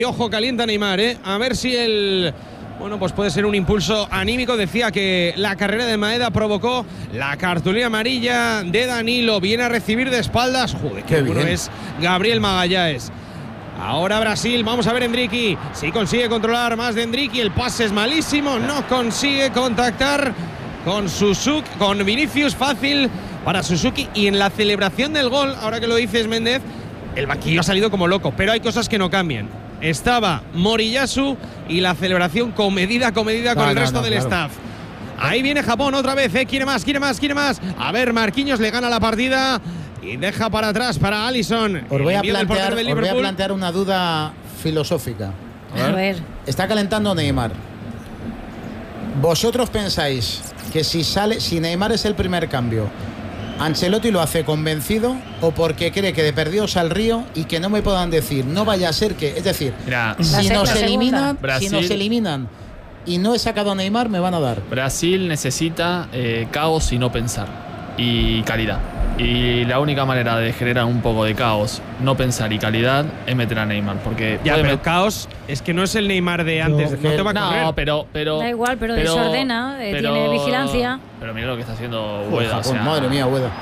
Ojo, calienta Neymar, a ver si pues puede ser un impulso anímico. Decía que la carrera de Maeda provocó la cartulina amarilla de Danilo. Viene a recibir de espaldas. Joder, qué bueno es Gabriel Magalhães. Ahora Brasil, vamos a ver Endricky. Si consigue controlar más de Endricky. El pase es malísimo, no consigue contactar con Suzuki, con Vinicius. Fácil para Suzuki. Y en la celebración del gol, ahora que lo dices, Méndez, el banquillo ha salido como loco, pero hay cosas que no cambian. Estaba Moriyasu y la celebración comedida con el resto del staff. Ahí viene Japón otra vez, quiere más. A ver, Marquinhos le gana la partida y deja para atrás para Alisson. Os voy a plantear una duda filosófica. A ver. Está calentando Neymar. ¿Vosotros pensáis que si Neymar es el primer cambio, Ancelotti lo hace convencido o porque cree que de perdidos al río y que no me puedan decir, no vaya a ser que, es decir, si nos eliminan y no he sacado a Neymar, me van a dar? Brasil necesita caos y no pensar, y calidad. Y la única manera de generar un poco de caos, no pensar y calidad, es meter a Neymar. Porque pero caos es que no es el Neymar de antes. No te va a correr. No, pero da igual, pero desordena, tiene vigilancia. Pero mira lo que está haciendo Ueda. Madre mía, Ueda.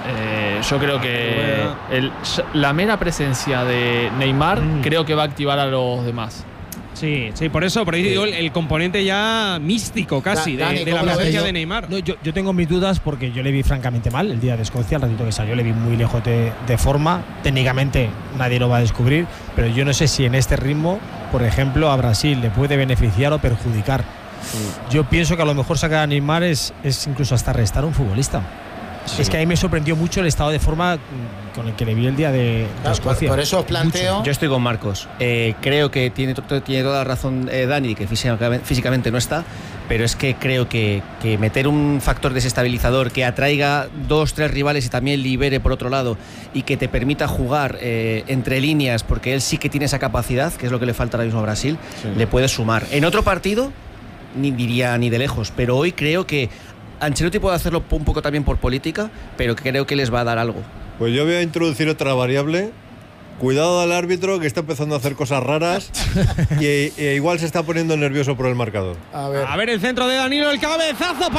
Yo creo que la mera presencia de Neymar creo que va a activar a los demás. Sí, por eso digo el componente ya místico casi de la presencia de Neymar. No, yo tengo mis dudas porque yo le vi francamente mal el día de Escocia, el ratito que salió le vi muy lejos de forma. Técnicamente nadie lo va a descubrir, pero yo no sé si en este ritmo, por ejemplo, a Brasil le puede beneficiar o perjudicar. Yo pienso que a lo mejor sacar a Neymar es incluso hasta restar a un futbolista. Sí. Es que a mí me sorprendió mucho el estado de forma con el que le vi el día de Escocia. Por eso os planteo… Mucho. Yo estoy con Marcos. Creo que tiene toda la razón Dani, que físicamente no está, pero es que creo que meter un factor desestabilizador que atraiga 2-3 rivales y también libere por otro lado y que te permita jugar entre líneas, porque él sí que tiene esa capacidad, que es lo que le falta ahora mismo a Brasil, le puede sumar. En otro partido, ni diría ni de lejos, pero hoy creo que Ancelotti puede hacerlo un poco también por política, pero creo que les va a dar algo. Pues yo voy a introducir otra variable. Cuidado al árbitro, que está empezando a hacer cosas raras y igual se está poniendo nervioso por el marcador. A ver el centro de Danilo, el cabezazo,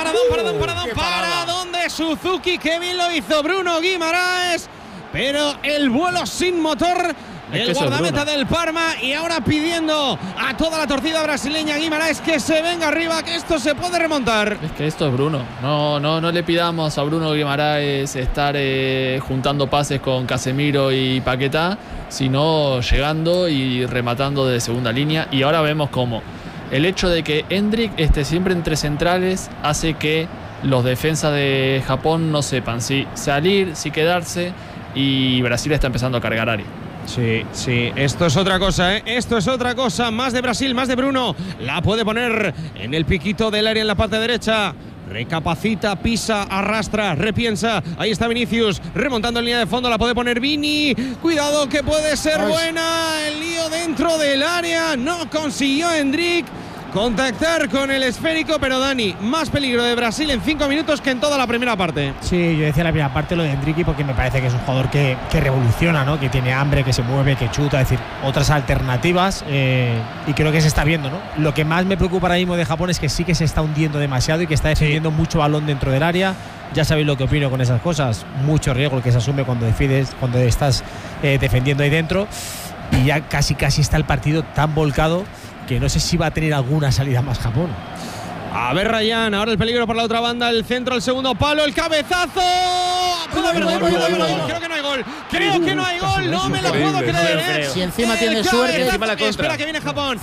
paradón de Suzuki, que bien lo hizo Bruno Guimaraes, pero el vuelo sin motor el guardameta del Parma, y ahora pidiendo a toda la torcida brasileña Guimaraes que se venga arriba, que esto se puede remontar. Es que esto es Bruno. No le pidamos a Bruno Guimaraes estar juntando pases con Casemiro y Paquetá, sino llegando y rematando de segunda línea. Y ahora vemos cómo el hecho de que Endrick esté siempre entre centrales hace que los defensas de Japón no sepan si salir, si quedarse, y Brasil está empezando a cargar área. Sí, esto es otra cosa, Esto es otra cosa. Más de Brasil, más de Bruno. La puede poner en el piquito del área en la parte derecha. Recapacita, pisa, arrastra, repiensa. Ahí está Vinicius, remontando en línea de fondo. La puede poner Vini. Cuidado, que puede ser buena. El lío dentro del área. No consiguió Endrick contactar con el esférico, pero Dani, más peligro de Brasil en 5 minutos que en toda la primera parte. Sí, yo decía en la primera parte lo de Endricky porque me parece que es un jugador que revoluciona, ¿no? Que tiene hambre, que se mueve, que chuta, es decir, otras alternativas, y creo que se está viendo, ¿no? Lo que más me preocupa ahora mismo de Japón es que sí que se está hundiendo demasiado y que está defendiendo mucho balón dentro del área. Ya sabéis lo que opino con esas cosas, mucho riesgo el que se asume cuando estás defendiendo ahí dentro, y ya casi está el partido tan volcado que no sé si va a tener alguna salida más Japón. A ver, Ryan, ahora el peligro por la otra banda, el centro, el segundo palo, el cabezazo. Puede haber gol. Creo que no hay gol. No me lo puedo creer. Si encima tiene suerte, encima la contra. Espera que viene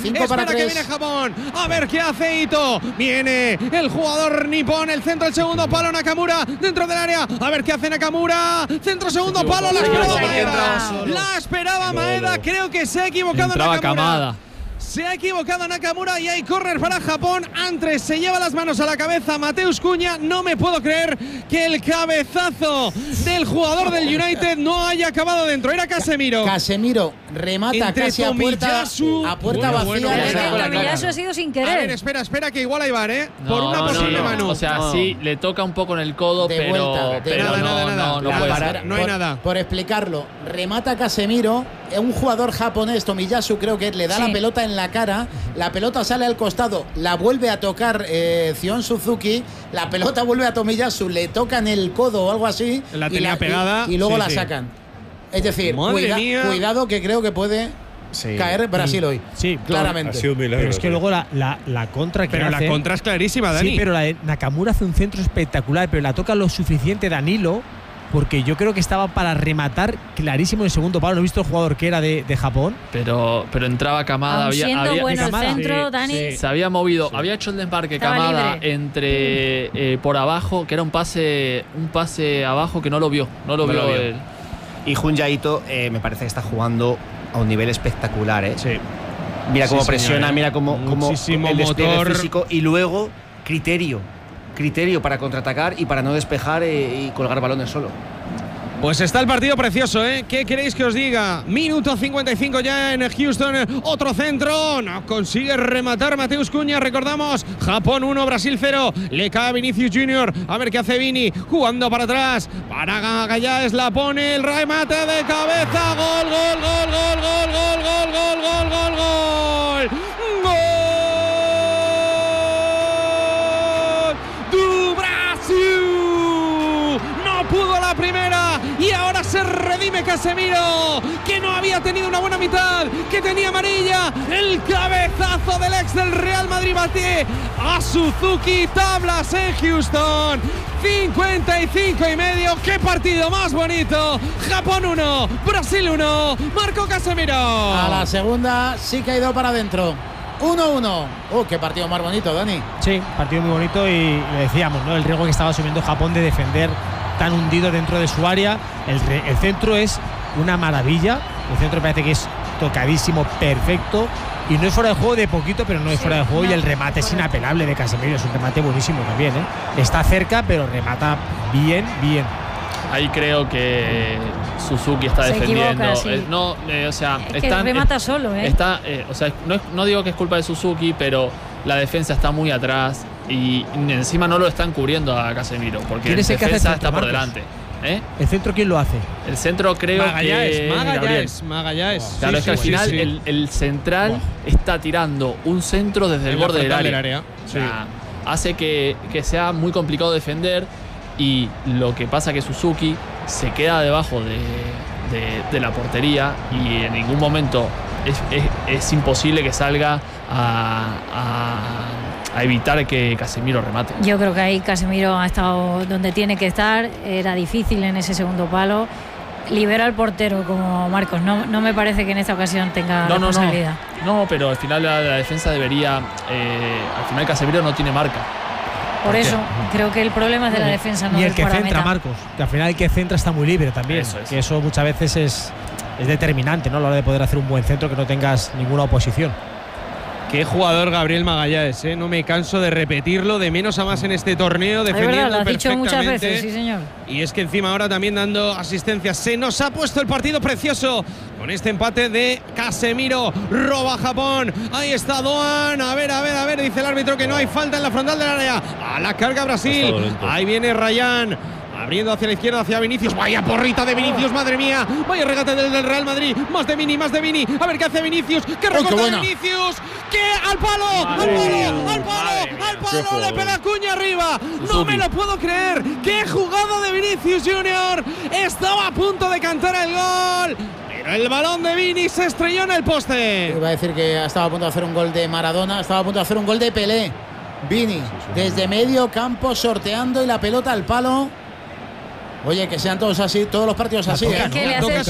Japón. A ver qué hace Ito. Viene el jugador nipón, el centro, el segundo palo, Nakamura dentro del área. A ver qué hace Nakamura. Centro, segundo palo, la esperaba Maeda. Creo que se ha equivocado Nakamura. Camada. Se ha equivocado Nakamura y hay córner para Japón. Antres se lleva las manos a la cabeza Mateus Cunha. No me puedo creer que el cabezazo del jugador del United no haya acabado dentro. Era Casemiro. Casemiro remata Entre casi a puerta vacía. Pero es que Tomiyasu ha sido sin querer. A ver, espera, que igual hay VAR, por No, una posible no. mano. O sea, sí, le toca un poco en el codo, De pero, vuelta, de pero nada. no puede ser. No hay nada. Por explicarlo, remata Casemiro, un jugador japonés, Tomiyasu creo que le da la pelota en la cara, la pelota sale al costado, la vuelve a tocar Zion Suzuki, la pelota vuelve a Tomiyasu, le toca en el codo o algo así, La tenía pegada. y luego Sí, la sí. sacan. Es decir, Madre mía. cuidado que creo que puede caer Brasil hoy. Sí, claramente. Ha sido un milagro. Pero es que luego la contra que Pero hace, la contra es clarísima, Dani. Sí, pero la de Nakamura hace un centro espectacular, pero la toca lo suficiente Danilo, porque yo creo que estaba para rematar clarísimo en el segundo palo. No he visto el jugador que era de Japón. Pero entraba Kamada. Aun siendo bueno el Kamada. centro, Sí, Dani. sí. Se había movido, había hecho el desmarque Estaba Kamada libre. entre por abajo, que era un pase abajo que no lo vio. Él. Y Junya Ito me parece que está jugando a un nivel espectacular, ¿eh? Sí. Mira cómo Sí, presiona, señor, mira cómo muchísimo el despliegue motor. físico y luego criterio para contraatacar y para no despejar y colgar balones solo. Pues está el partido precioso, ¿eh? ¿Qué queréis que os diga? Minuto 55 ya en Houston. Otro centro. No consigue rematar Mateus Cunha. Recordamos, Japón 1, Brasil 0. Le cae a Vinicius Junior. A ver qué hace Vini. Jugando para atrás. Para Magallanes la pone. El remate de cabeza. Gol. ¡Du Brasil! No pudo la primera y ahora se redime Casemiro, que no había tenido una buena mitad, que tenía amarilla. El cabezazo del ex del Real Madrid bate a Suzuki. Tablas en Houston. 55,5. ¡Qué partido más bonito! Japón 1, Brasil 1. Marco Casemiro. A la segunda sí que ha ido para adentro. 1-1. Qué partido más bonito, Dani. Sí, partido muy bonito y le decíamos, ¿no? El riesgo que estaba asumiendo Japón de defender tan hundido dentro de su área. El centro es una maravilla. El centro parece que es tocadísimo, perfecto. Y no es fuera de juego de poquito, pero no es fuera de juego. Y el remate es inapelable de Casemiro. Es un remate buenísimo también, ¿eh? Está cerca, pero remata bien. Ahí creo que Suzuki está Se defendiendo. equivoca, sí. O sea, Es que remata solo, ¿eh? O sea, no digo que es culpa de Suzuki, pero la defensa está muy atrás y encima no lo están cubriendo a Casemiro, porque ¿Quién la es el que hace el defensa centro, está por Marcos? delante. ¿Eh? ¿El centro quién lo hace? El centro creo que Magallanes. Claro, Sí, es que al sí, final sí. el central está tirando un centro desde el En la borde del frontal área. del O sea, hace que sea muy complicado defender, y lo que pasa que Suzuki se queda debajo de la portería y en ningún momento es imposible que salga a evitar que Casemiro remate. Yo creo que ahí Casemiro ha estado donde tiene que estar. Era difícil en ese segundo palo. Libera al portero como Marcos. No me parece que en esta ocasión tenga responsabilidad. No, pero al final la defensa debería. Al final Casemiro no tiene marca. Por eso creo que el problema es de la defensa, no y el del que centra, guardameta. Marcos, que al final el que centra está muy libre también. Eso es. Que eso muchas veces es determinante, ¿no? A la hora de poder hacer un buen centro, que no tengas ninguna oposición. Qué jugador Gabriel Magallanes, ¿eh? No me canso de repetirlo, de menos a más en este torneo, Es defendiendo verdad, lo has dicho muchas perfectamente. veces, sí señor. Y es que encima ahora también dando asistencia. Se nos ha puesto el partido precioso con este empate de Casemiro. Roba Japón. Ahí está Doan. A ver, dice el árbitro que no hay falta en la frontal del área. A la carga Brasil. Ahí viene Rayán. Abriendo hacia la izquierda, hacia Vinicius. Vaya porrita de Vinicius, madre mía. Vaya regate del Real Madrid. Más de Vini. A ver qué hace Vinicius. ¡Qué recorte de Vinicius! ¡Que al palo! ¡Al palo! Le pega Cunha arriba. No me lo puedo creer. ¡Qué jugada de Vinicius Junior! Estaba a punto de cantar el gol. Pero el balón de Vini se estrelló en el poste. Iba a decir que estaba a punto de hacer un gol de Maradona. Estaba a punto de hacer un gol de Pelé. Vini, desde medio campo, sorteando y la pelota al palo. Oye, que sean todos así, todos los partidos así, ¿eh? Es que le hace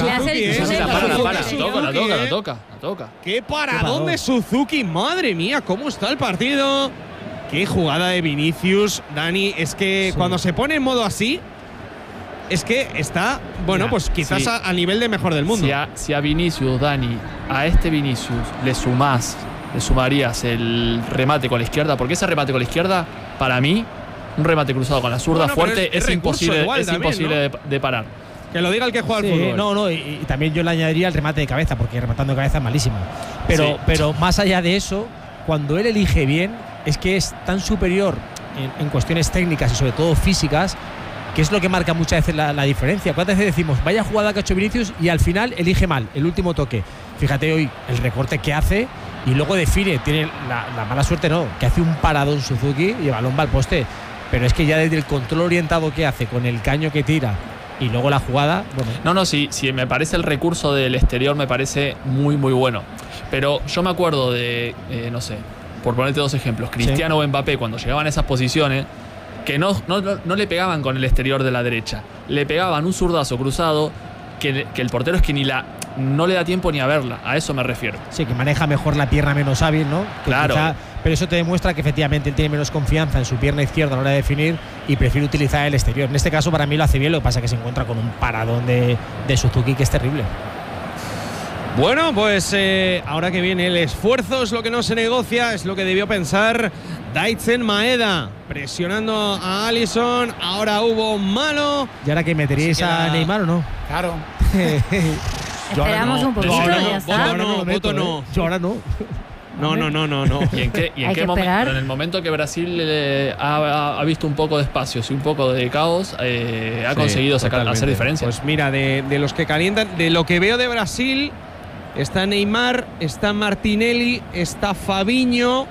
La toca. ¡Qué paradón de Suzuki! ¡Madre mía! ¿Cómo está el partido? ¡Qué jugada de Vinicius! Dani, es que cuando se pone en modo así, es que está, bueno, pues quizás a nivel de mejor del mundo. Si a Vinicius, Dani, a este Vinicius le sumás le sumarías el remate con la izquierda, porque ese remate con la izquierda, para mí, un remate cruzado con la zurda fuerte es imposible, imposible de parar. Que lo diga el que juega al fútbol. Y también yo le añadiría el remate de cabeza, porque rematando de cabeza es malísimo. Pero más allá de eso, cuando él elige bien, es que es tan superior en cuestiones técnicas y sobre todo físicas, que es lo que marca muchas veces la diferencia. ¿Cuántas veces decimos, vaya jugada que ha hecho Vinicius y al final elige mal el último toque? Fíjate hoy el recorte que hace y luego define, tiene la mala suerte, que hace un paradón Suzuki y el balón va al poste. Pero es que ya desde el control orientado que hace, con el caño que tira y luego la jugada, bueno. Sí, me parece el recurso del exterior, me parece muy, muy bueno. Pero yo me acuerdo de, no sé, por ponerte dos ejemplos, Cristiano o Mbappé, cuando llegaban a esas posiciones, que no le pegaban con el exterior de la derecha, le pegaban un zurdazo cruzado que el portero es que no le da tiempo ni a verla, a eso me refiero. Sí, que maneja mejor la pierna menos hábil, ¿no? Claro. Pero eso te demuestra que efectivamente él tiene menos confianza en su pierna izquierda a la hora de definir y prefiere utilizar el exterior. En este caso para mí lo hace bien, lo que pasa es que se encuentra con un paradón de Suzuki que es terrible. Bueno, pues ahora que viene el esfuerzo es lo que no se negocia, es lo que debió pensar Daizen Maeda, presionando a Alisson. Ahora hubo malo. ¿Y ahora que meteríais a Neymar o no? Claro. Esperamos un poquito, ya está. Voto no. Yo ahora no. No. ¿Y en qué momento? Pero en el momento que Brasil ha visto un poco de espacios y un poco de caos, ha conseguido hacer diferencia. Pues mira, de los que calientan, de lo que veo de Brasil, está Neymar, está Martinelli, está Fabinho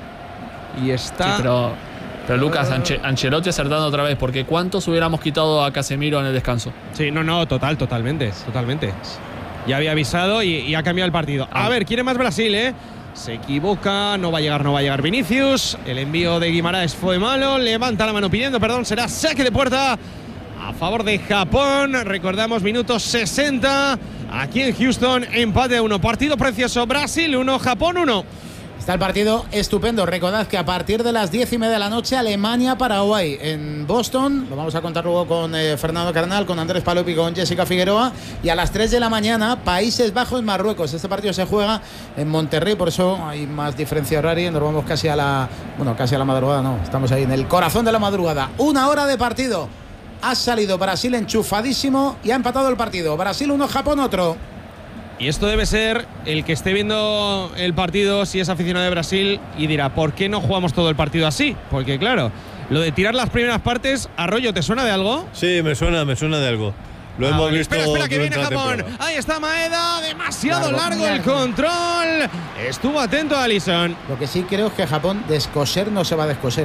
y está. Sí, pero Lucas, Ancelotti acertando otra vez, porque ¿cuántos hubiéramos quitado a Casemiro en el descanso? Sí, totalmente. Ya había avisado y ha cambiado el partido. A ver, quiere más Brasil, Se equivoca, no va a llegar Vinicius. El envío de Guimaraes fue malo. Levanta la mano pidiendo perdón. Será saque de puerta a favor de Japón. Recordamos, minutos 60. Aquí en Houston, empate a 1. Partido precioso. Brasil 1, Japón 1. Está el partido estupendo. Recordad que a partir de las 10:30 de la noche, Alemania-Paraguay en Boston. Lo vamos a contar luego con Fernando Carnal, con Andrés Palop y con Jessica Figueroa. Y a las 3 de la mañana, Países Bajos-Marruecos. Este partido se juega en Monterrey, por eso hay más diferencia horaria. Nos vamos casi a la madrugada, no. Estamos ahí en el corazón de la madrugada. 1 hora de partido. Ha salido Brasil enchufadísimo y ha empatado el partido. Brasil 1, Japón otro. Y esto debe ser el que esté viendo el partido, si es aficionado de Brasil, y dirá, ¿por qué no jugamos todo el partido así? Porque claro, lo de tirar las primeras partes, Arroyo, ¿te suena de algo? Sí, me suena de algo. Lo hemos visto. Espera, que viene Japón. Ahí está Maeda, demasiado largo el control. Estuvo atento a Alisson. Lo que sí creo es que Japón descoser no se va a descoser,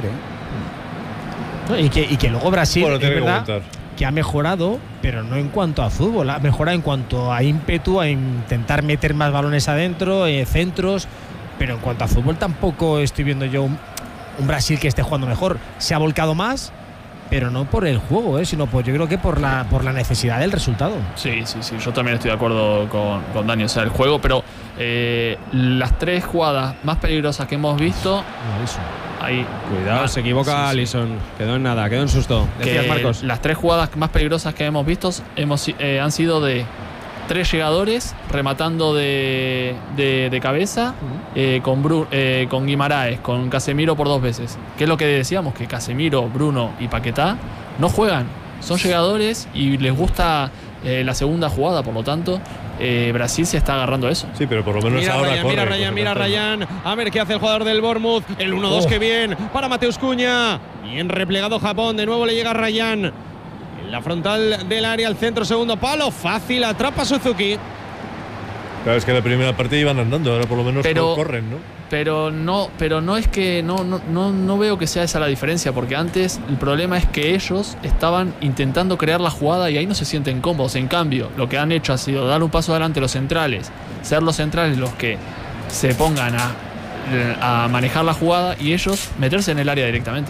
Y que luego Brasil, bueno, es verdad que ha mejorado, pero no en cuanto a fútbol, ha mejorado en cuanto a ímpetu, a intentar meter más balones adentro, centros, pero en cuanto a fútbol tampoco estoy viendo yo un Brasil que esté jugando mejor. Se ha volcado más, pero no por el juego, sino yo creo que por la necesidad del resultado. Sí, yo también estoy de acuerdo con Dani, o sea, el juego, pero las 3 jugadas más peligrosas que hemos visto. Ahí. Cuidado, se equivoca Alisson. Quedó en nada, quedó en susto. Decías, Marcos. Las 3 jugadas más peligrosas que hemos visto han sido de 3 llegadores rematando de cabeza, con Guimaraes, con Casemiro por 2 veces. Que es lo que decíamos, que Casemiro, Bruno y Paquetá no juegan. Son llegadores y les gusta la segunda jugada, por lo tanto Brasil se está agarrando a eso. Sí, pero por lo menos ahora corre. Mira Ryan. A ver qué hace el jugador del Bournemouth. El 1-2 que bien para Mateus Cunha. Bien replegado Japón. De nuevo le llega Ryan. En la frontal del área, al centro, segundo palo. Fácil, atrapa Suzuki. Claro, es que en la primera parte iban andando. Ahora por lo menos corren, ¿no? Pero no es que no veo que sea esa la diferencia, porque antes el problema es que ellos estaban intentando crear la jugada y ahí no se sienten cómodos. En cambio, lo que han hecho ha sido dar un paso adelante los centrales, ser los centrales los que se pongan a manejar la jugada y ellos meterse en el área directamente.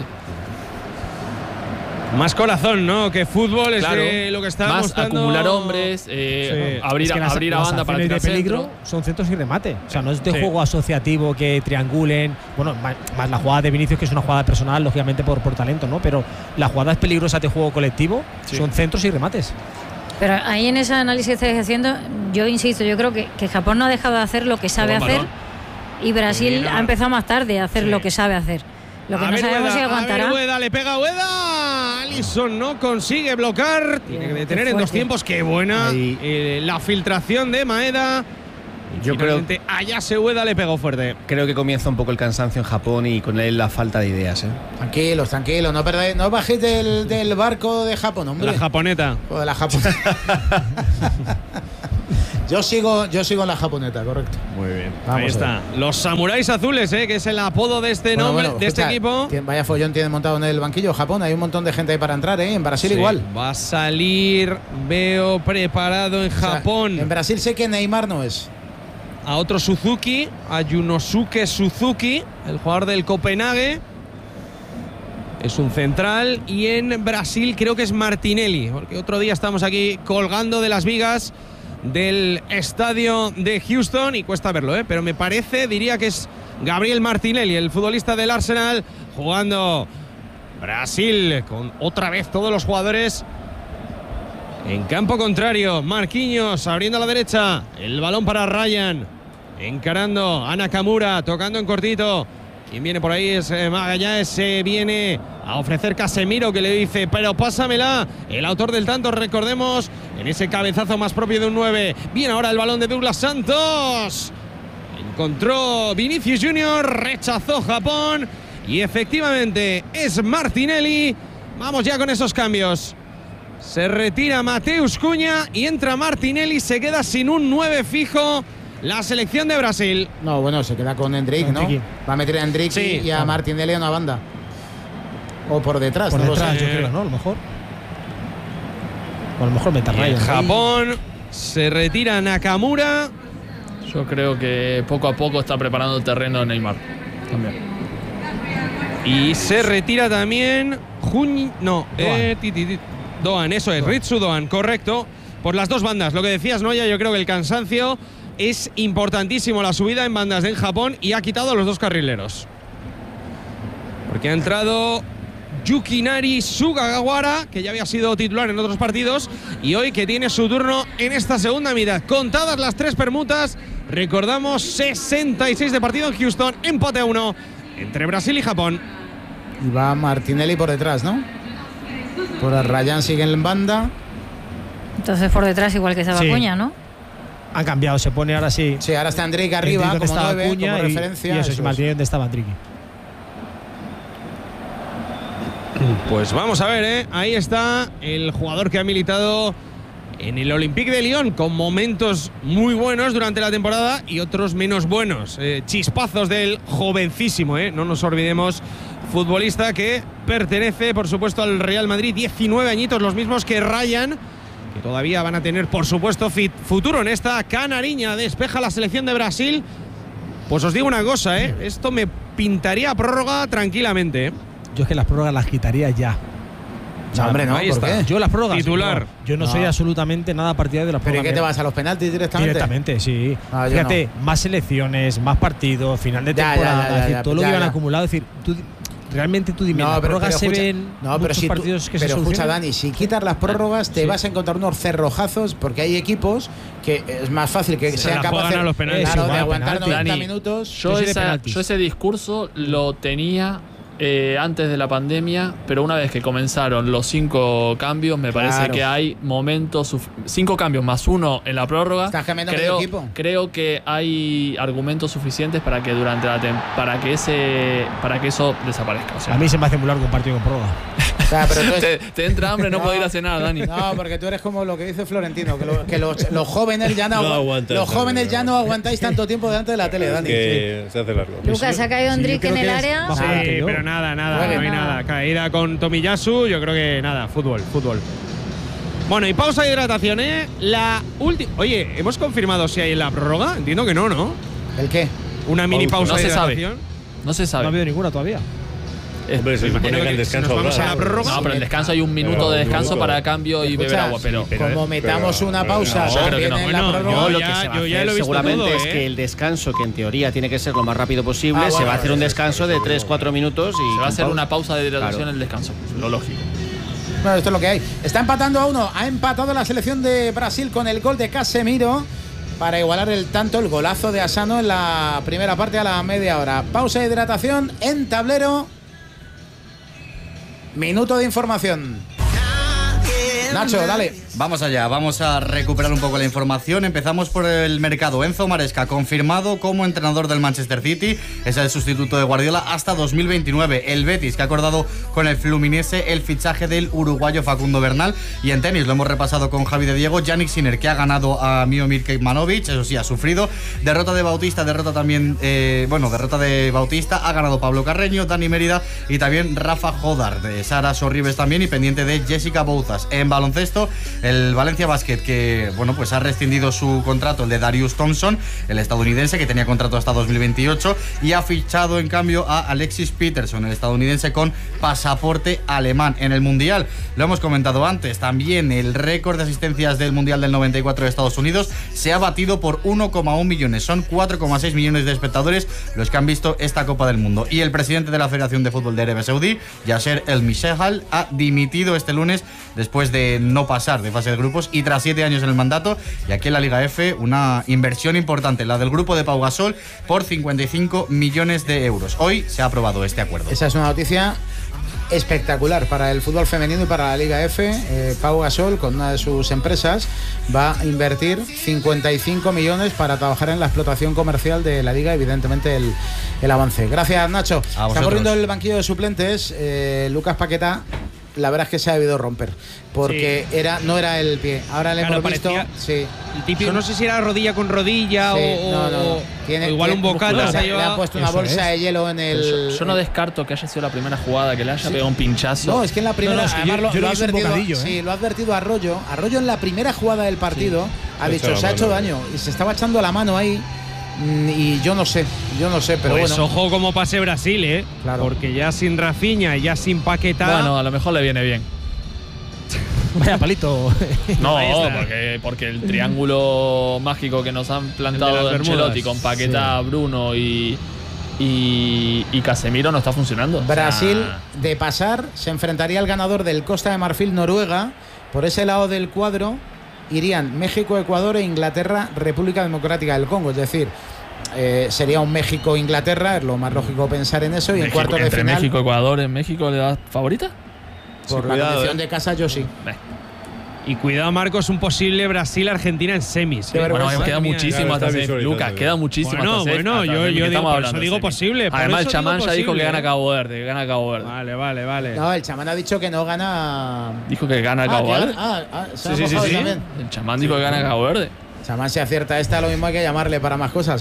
Más corazón, ¿no? Que fútbol es lo que está más mostrando. Acumular hombres, abrir a banda para tirar de peligro centro. Son centros y remate. O sea, no es de juego asociativo que triangulen. Bueno, más la jugada de Vinicius, que es una jugada personal, lógicamente por talento, ¿no? Pero las jugadas peligrosas de juego colectivo son centros y remates. Pero ahí en ese análisis que estáis haciendo, yo insisto, yo creo que Japón no ha dejado de hacer lo que sabe hacer. Y Brasil ha empezado más tarde a hacer lo que sabe hacer. Lo que no sabemos si aguantará. Ueda, le pega Ueda. Alisson no consigue bloquear. Tiene que detener en 2 tiempos. Qué buena la filtración de Maeda. Yo creo que Ayase Ueda le pegó fuerte. Creo que comienza un poco el cansancio en Japón y con él la falta de ideas. Tranquilos, no perdáis, no bajéis del barco de Japón, hombre. La japoneta. O de la japoneta. Yo sigo en la japoneta, correcto. Muy bien. Vamos, ahí está. Los samuráis azules, que es el apodo de este nombre, de este equipo. Vaya follón tiene montado en el banquillo Japón. Hay un montón de gente ahí para entrar, En Brasil igual. Va a salir, veo preparado en Japón. En Brasil sé que Neymar no es. A otro Suzuki, a Yunosuke Suzuki, el jugador del Copenhague. Es un central. Y en Brasil creo que es Martinelli, porque otro día estamos aquí colgando de las vigas del estadio de Houston y cuesta verlo, pero me parece, diría que es Gabriel Martinelli, el futbolista del Arsenal, jugando Brasil con otra vez todos los jugadores en campo contrario. Marquinhos abriendo a la derecha, el balón para Ryan, encarando a Nakamura, tocando en cortito. Quien viene por ahí es Magallanes, se viene a ofrecer Casemiro, que le dice, pero pásamela. El autor del tanto, recordemos, en ese cabezazo más propio de un 9. Viene ahora el balón de Douglas Santos. Encontró Vinicius Junior, rechazó Japón. Y efectivamente es Martinelli. Vamos ya con esos cambios. Se retira Mateus Cunha y entra Martinelli. Se queda sin un 9 fijo la selección de Brasil. No, bueno, se queda con Endrick, ¿no? Va a meter a Endrick y a Martinelli a una banda. O por detrás. Por detrás, yo creo, ¿no? A lo mejor. O a lo mejor meta Ryan. Japón se retira Nakamura. Yo creo que poco a poco está preparando el terreno Neymar. También. Y se retira también Doan, eso es, Ritsu Doan, correcto. Por las dos bandas, lo que decías, Noya, yo creo que el cansancio es importantísimo, la subida en bandas en Japón, y ha quitado a los dos carrileros. Porque ha entrado Yukinari Sugawara, que ya había sido titular en otros partidos, y hoy que tiene su turno en esta segunda mitad. Contadas las 3 permutas, recordamos 66 de partido en Houston, empate a 1 entre Brasil y Japón. Y va Martinelli por detrás, ¿no? Por Ryan sigue en banda. Entonces por detrás igual que estaba Cunha, ¿no? Han cambiado, se pone ahora sí. Sí, ahora está Endrick arriba, como 9, como referencia. Y eso es Martinelli, donde estaba Endrick. Pues vamos a ver, ahí está el jugador que ha militado en el Olympique de Lyon, con momentos muy buenos durante la temporada y otros menos buenos. Chispazos del jovencísimo, no nos olvidemos, futbolista que pertenece, por supuesto, al Real Madrid, 19 añitos, los mismos que Ryan, que todavía van a tener, por supuesto, futuro en esta canariña. Despeja la selección de Brasil. Pues os digo una cosa, esto me pintaría prórroga tranquilamente. Yo es que las prórrogas las quitaría ya. No, hombre, no, ahí ¿por está. qué? Yo las prórrogas. Titular. Yo no soy absolutamente nada partidario de las prórrogas. ¿Pero qué te vas a los penaltis directamente? Directamente, sí. Fíjate, más selecciones, más partidos, final de temporada, todo lo que iban acumulado. Es decir, realmente tú dime, las prórrogas se ven muchos partidos que se solucionan. Escucha, Dani, si quitas las prórrogas te vas a encontrar unos cerrojazos, porque hay equipos que es más fácil que sean capaces de aguantar 90 minutos. Yo ese discurso lo tenía antes de la pandemia, pero una vez que comenzaron los 5 cambios, me parece que hay momentos, 5 cambios más 1 en la prórroga. ¿Estás cambiando medio equipo? Creo que hay argumentos suficientes para que durante para que eso desaparezca. O sea, a mí se me hace muy largo un partido con prórroga. O sea, pero te entra hambre, no puedes ir a cenar, Dani. No, porque tú eres como lo que dice Florentino, que los jóvenes ya no aguantáis tanto tiempo delante de la tele, Dani. Que se hace largo. Lucas, ha caído Endrick en el área. Sí, pero nada, no hay nada. Caída con Tomiyasu, yo creo que nada, fútbol. Bueno, y pausa de hidratación, La última. Oye, ¿hemos confirmado si hay en la prórroga? Entiendo que no, ¿no? ¿El qué? Una mini pausa de hidratación. No se sabe. No ha habido ninguna todavía. Hombre, se supone que el descanso vamos a la prórroga. No, pero el descanso hay un minuto de descanso para cambio y beber agua. Pero como metamos una pausa, yo ya lo he visto seguramente todo, es que el descanso, que en teoría tiene que ser lo más rápido posible, se va a hacer un descanso de 3-4 minutos y se va a hacer una pausa de hidratación en el descanso. Lo lógico. Bueno, esto es lo que hay. Está empatando a 1. Ha empatado la selección de Brasil con el gol de Casemiro. para igualar el tanto, el golazo de Asano en la primera parte a la media hora. Pausa de hidratación en tablero. Minuto de información. Nacho, dale. Vamos allá, vamos a recuperar un poco la información. Empezamos por el mercado. Enzo Maresca, confirmado como entrenador del Manchester City. Es el sustituto de Guardiola hasta 2029. El Betis, que ha acordado con el Fluminense el fichaje del uruguayo Facundo Bernal. Y en tenis, lo hemos repasado con Javi de Diego. Jannik Sinner, que ha ganado a Miomir Kecmanovic. Eso sí, ha sufrido. Derrota de Bautista, derrota de Bautista. Ha ganado Pablo Carreño, Dani Mérida y también Rafa Jodar. De Sara Sorribes también y pendiente de Jessica Bouzas. En baloncesto, el Valencia Basket, que pues ha rescindido su contrato, el de Darius Thompson, el estadounidense, que tenía contrato hasta 2028, y ha fichado en cambio a Alexis Peterson, el estadounidense con pasaporte alemán. En el Mundial, lo hemos comentado antes, también el récord de asistencias del Mundial del 94 de Estados Unidos se ha batido por 1,1 millones. Son 4,6 millones de espectadores los que han visto esta Copa del Mundo. Y el presidente de la Federación de Fútbol de Arabia Saudí, Yasser El Mishahal, ha dimitido este lunes después de no pasar de fase de grupos y tras 7 años en el mandato. Y aquí en la Liga F, una inversión importante, la del grupo de Pau Gasol, por 55 millones de euros. Hoy se ha aprobado este acuerdo. Esa es una noticia espectacular para el fútbol femenino y para la Liga F. Pau Gasol, con una de sus empresas, va a invertir 55 millones para trabajar en la explotación comercial de la Liga, evidentemente el avance. Gracias, Nacho. Está corriendo el banquillo de suplentes. Lucas Paquetá, la verdad es que se ha debido romper, porque no era el pie. Ahora le hemos visto. Sí. El típico, no sé si era rodilla con rodilla o igual un bocata. Le han puesto una bolsa de hielo en el. Yo no descarto que haya sido la primera jugada, que le haya pegado un pinchazo. No, es que en la primera. Además, yo lo ha advertido. Sí, lo ha advertido Arroyo. Arroyo en la primera jugada del partido ha dicho: se ha hecho daño. Y se estaba echando la mano ahí. Y yo no sé, pero pues bueno. Ojo como pase Brasil, claro. Porque ya sin Rafinha y ya sin Paquetá. Bueno, a lo mejor le viene bien. Vaya palito. No, porque el triángulo mágico que nos han plantado de Ancelotti con Paquetá, Bruno y Casemiro no está funcionando. Brasil, de pasar, se enfrentaría al ganador del Costa de Marfil-Noruega. Por ese lado del cuadro irían México, Ecuador e Inglaterra, República Democrática del Congo. Es decir, sería un México-Inglaterra, es lo más lógico pensar en eso. Y en cuartos de final. México, Ecuador, ¿en México le das favorita? Por la condición de casa, yo sí. Y cuidado, Marcos, un posible Brasil-Argentina en semis. Bueno, queda muchísimo hasta Lucas, queda muchísimo hasta Bueno, yo digo posible. Además, el chamán ya dijo que gana Cabo Verde, Vale. No, el chamán ha dicho que no gana. ¿Dijo que gana Cabo Verde? Sí. El chamán dijo que gana Cabo Verde. El chamán, si acierta esta, lo mismo hay que llamarle para más cosas,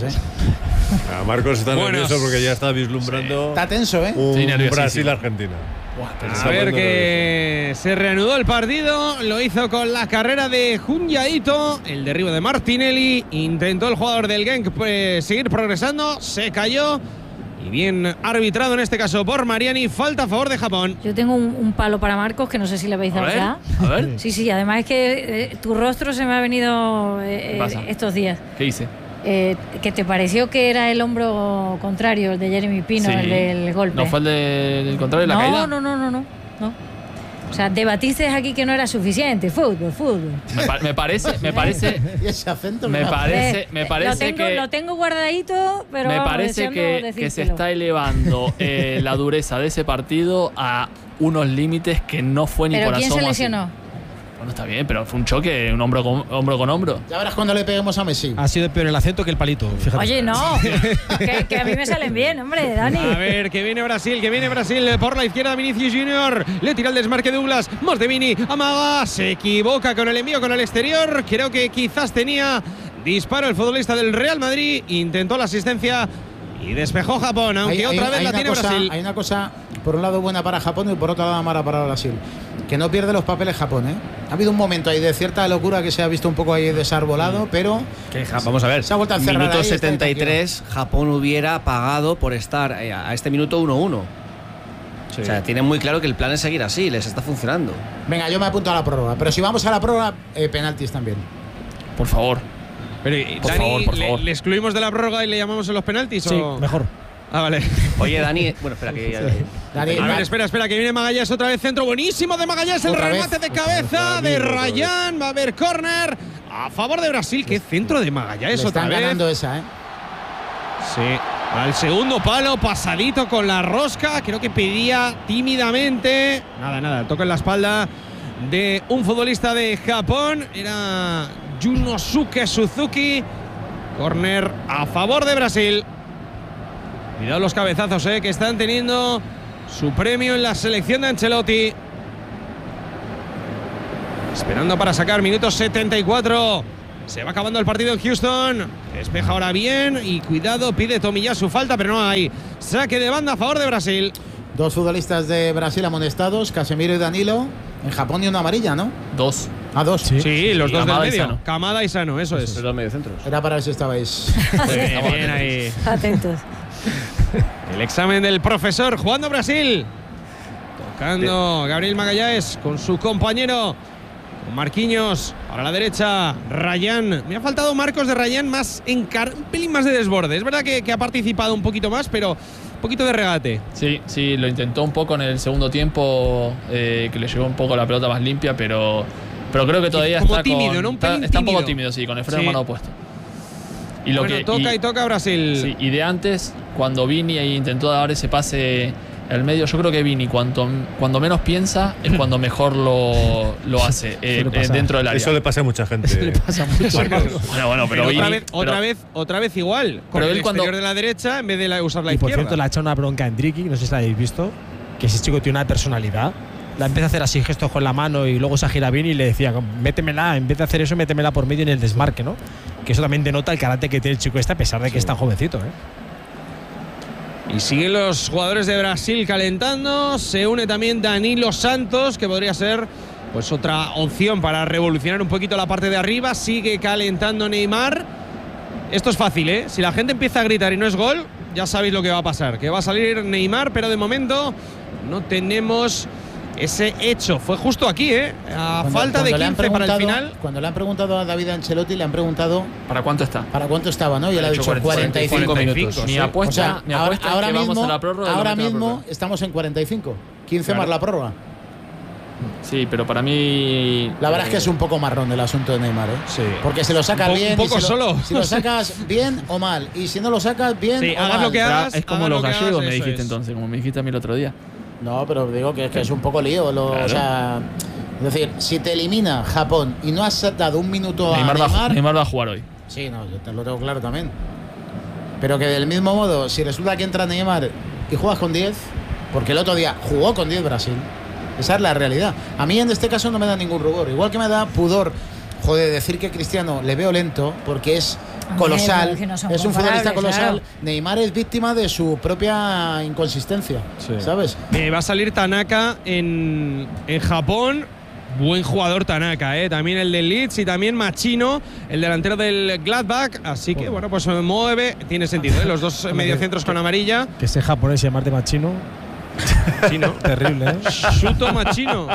Marcos está nervioso porque ya está vislumbrando. Está tenso, un Brasil-Argentina. A ver, que se reanudó el partido, lo hizo con la carrera de Junyaito, el derribo de Martinelli, intentó el jugador del Genk seguir progresando, se cayó y bien arbitrado en este caso por Mariani, falta a favor de Japón. Yo tengo un palo para Marcos que no sé si le habéis dado ya. A ver. Sí, además es que tu rostro se me ha venido estos días. ¿Qué hice? Que te pareció que era el hombro contrario, el de Jeremy Pino, el del golpe. ¿No fue el del contrario de la caída? No. O sea, debatiste aquí que no era suficiente. Fútbol. Me parece. Y ese acento me parece que. Lo tengo guardadito, pero. Me parece que se está elevando la dureza de ese partido a unos límites que no fue ni por asomo. ¿Pero quién se lesionó? Así. Bueno, está bien, pero fue un choque, un hombro con hombro. Ya verás cuando le peguemos a Messi. Ha sido peor el acento que el palito, fíjate. Oye, no, que a mí me salen bien, hombre, Dani. A ver, que viene Brasil por la izquierda, Vinicius Junior. Le tira el desmarque Douglas, Mosdevini, amaga, se equivoca con el envío con el exterior. Creo que quizás tenía disparo el futbolista del Real Madrid. Intentó la asistencia y despejó Japón, aunque otra vez la tiene Brasil. Hay una cosa, por un lado buena para Japón y por otro lado mala para Brasil. Que no pierde los papeles Japón, Ha habido un momento ahí de cierta locura que se ha visto un poco ahí desarbolado, pero vamos a ver. Se ha vuelto a cerrar. Minuto ahí, 73, Japón hubiera pagado por estar a este minuto 1-1. Sí. O sea, tienen muy claro que el plan es seguir así, les está funcionando. Venga, yo me apunto a la prórroga, pero si vamos a la prórroga, penaltis también. Por favor. Pero, Dani, por favor. ¿le excluimos de la prórroga y le llamamos a los penaltis? Sí, mejor. Vale. Oye, Dani, bueno, espera que Dani, a ver, espera, que viene Magalhães otra vez, centro buenísimo de Magalhães, el remate de cabeza de Rayán, va a haber córner. a favor de Brasil. Qué centro de Magallanes Le otra están vez. ganando esa, ¿eh? Sí, al segundo palo, pasadito con la rosca. Creo que pedía tímidamente. Nada, toca en la espalda de un futbolista de Japón. Era Junosuke Suzuki. Corner a favor de Brasil. Cuidado los cabezazos, que están teniendo su premio en la selección de Ancelotti. Esperando para sacar, minuto 74. Se va acabando el partido en Houston. Despeja ahora bien y cuidado, pide Tomiyasu falta, pero no hay. Saque de banda a favor de Brasil. Dos futbolistas de Brasil amonestados, Casemiro y Danilo. En Japón y una amarilla, ¿no? 2. Ah, 2. Sí, los dos del Kamada y medio. Sano. Kamada y Sano, eso es. Los dos mediocentros. Era para ver si estabais. Bien ahí. Atentos. El examen del profesor jugando Brasil. Tocando Gabriel Magallanes con su compañero. Con Marquinhos para la derecha. Rayán. Me ha faltado Marcos de Rayán más un pelín más de desborde. Es verdad que ha participado un poquito más, pero un poquito de regate. Sí, lo intentó un poco en el segundo tiempo, que le llegó un poco la pelota más limpia, pero creo que todavía Como está tímido, ¿no? Un pelín está un poco tímido. tímido, sí, con el freno de Sí. mano opuesto. Y Bueno, toca Brasil. Sí, y de antes, cuando Vini intentó dar ese pase al medio, yo creo que Vini cuando menos piensa es cuando mejor lo hace dentro del área. Eso le pasa a mucha gente. Le pasa mucho. Bueno, pero Vini, otra vez igual. Con pero el él cuando- exterior de la derecha en vez de usar la Y por izquierda. cierto, le ha echado una bronca a Endricky, no sé si la habéis visto, que ese chico tiene una personalidad. La empieza a hacer así gestos con la mano y luego se gira bien y le decía, métemela, en vez de hacer eso, métemela por medio en el desmarque, ¿no? Que eso también denota el carácter que tiene el chico este, a pesar de que es tan jovencito, Y siguen los jugadores de Brasil calentando. Se une también Danilo Santos, que podría ser pues otra opción para revolucionar un poquito la parte de arriba. Sigue calentando Neymar. Esto es fácil, Si la gente empieza a gritar y no es gol, ya sabéis lo que va a pasar. Que va a salir Neymar, pero de momento no tenemos ese hecho. Fue justo aquí, a falta de 15 para el final. Cuando le han preguntado a David Ancelotti, le han preguntado ¿para cuánto está? para cuánto estaba, ¿no? Y él ha Ha hecho dicho 45 minutos. Mi apuesta, O sea, mi apuesta ahora es que mismo, vamos a la prórroga. y lo ahora meten a la mismo prórroga. estamos en 45. 15 Claro. más la prórroga. Sí, pero para mí. La verdad es que es un poco marrón el asunto de Neymar, Sí. Porque si lo sacas bien. Un poco y si lo- solo. Si lo sacas bien o mal. Y si no lo sacas bien Sí, o hagas mal. lo que hagas. Es como hagas los lo que hagas, gallegos, me eso dijiste es. entonces, como me dijiste a mí el otro día. No, pero digo que es un poco lío. Claro. O sea, es decir, si te elimina Japón y no has dado un minuto a Neymar va a jugar hoy. Sí, no, yo te lo tengo claro también. Pero que del mismo modo, si resulta que entra Neymar y juegas con 10, porque el otro día jugó con 10 Brasil, esa es la realidad. A mí en este caso no me da ningún rubor. Igual que me da pudor, decir que Cristiano le veo lento, porque es colosal, pero que no son es un futbolista comparables, colosal. claro. Neymar es víctima de su propia inconsistencia, ¿sabes? Va a salir Tanaka en Japón. Buen jugador Tanaka, también el del Leeds y también Machino, el delantero del Gladbach. Así que, bueno, pues se mueve. Tiene sentido, los dos mediocentros con amarilla. Que ese japonés se llamarte Machino. Chino. Terrible, Shuto Machino.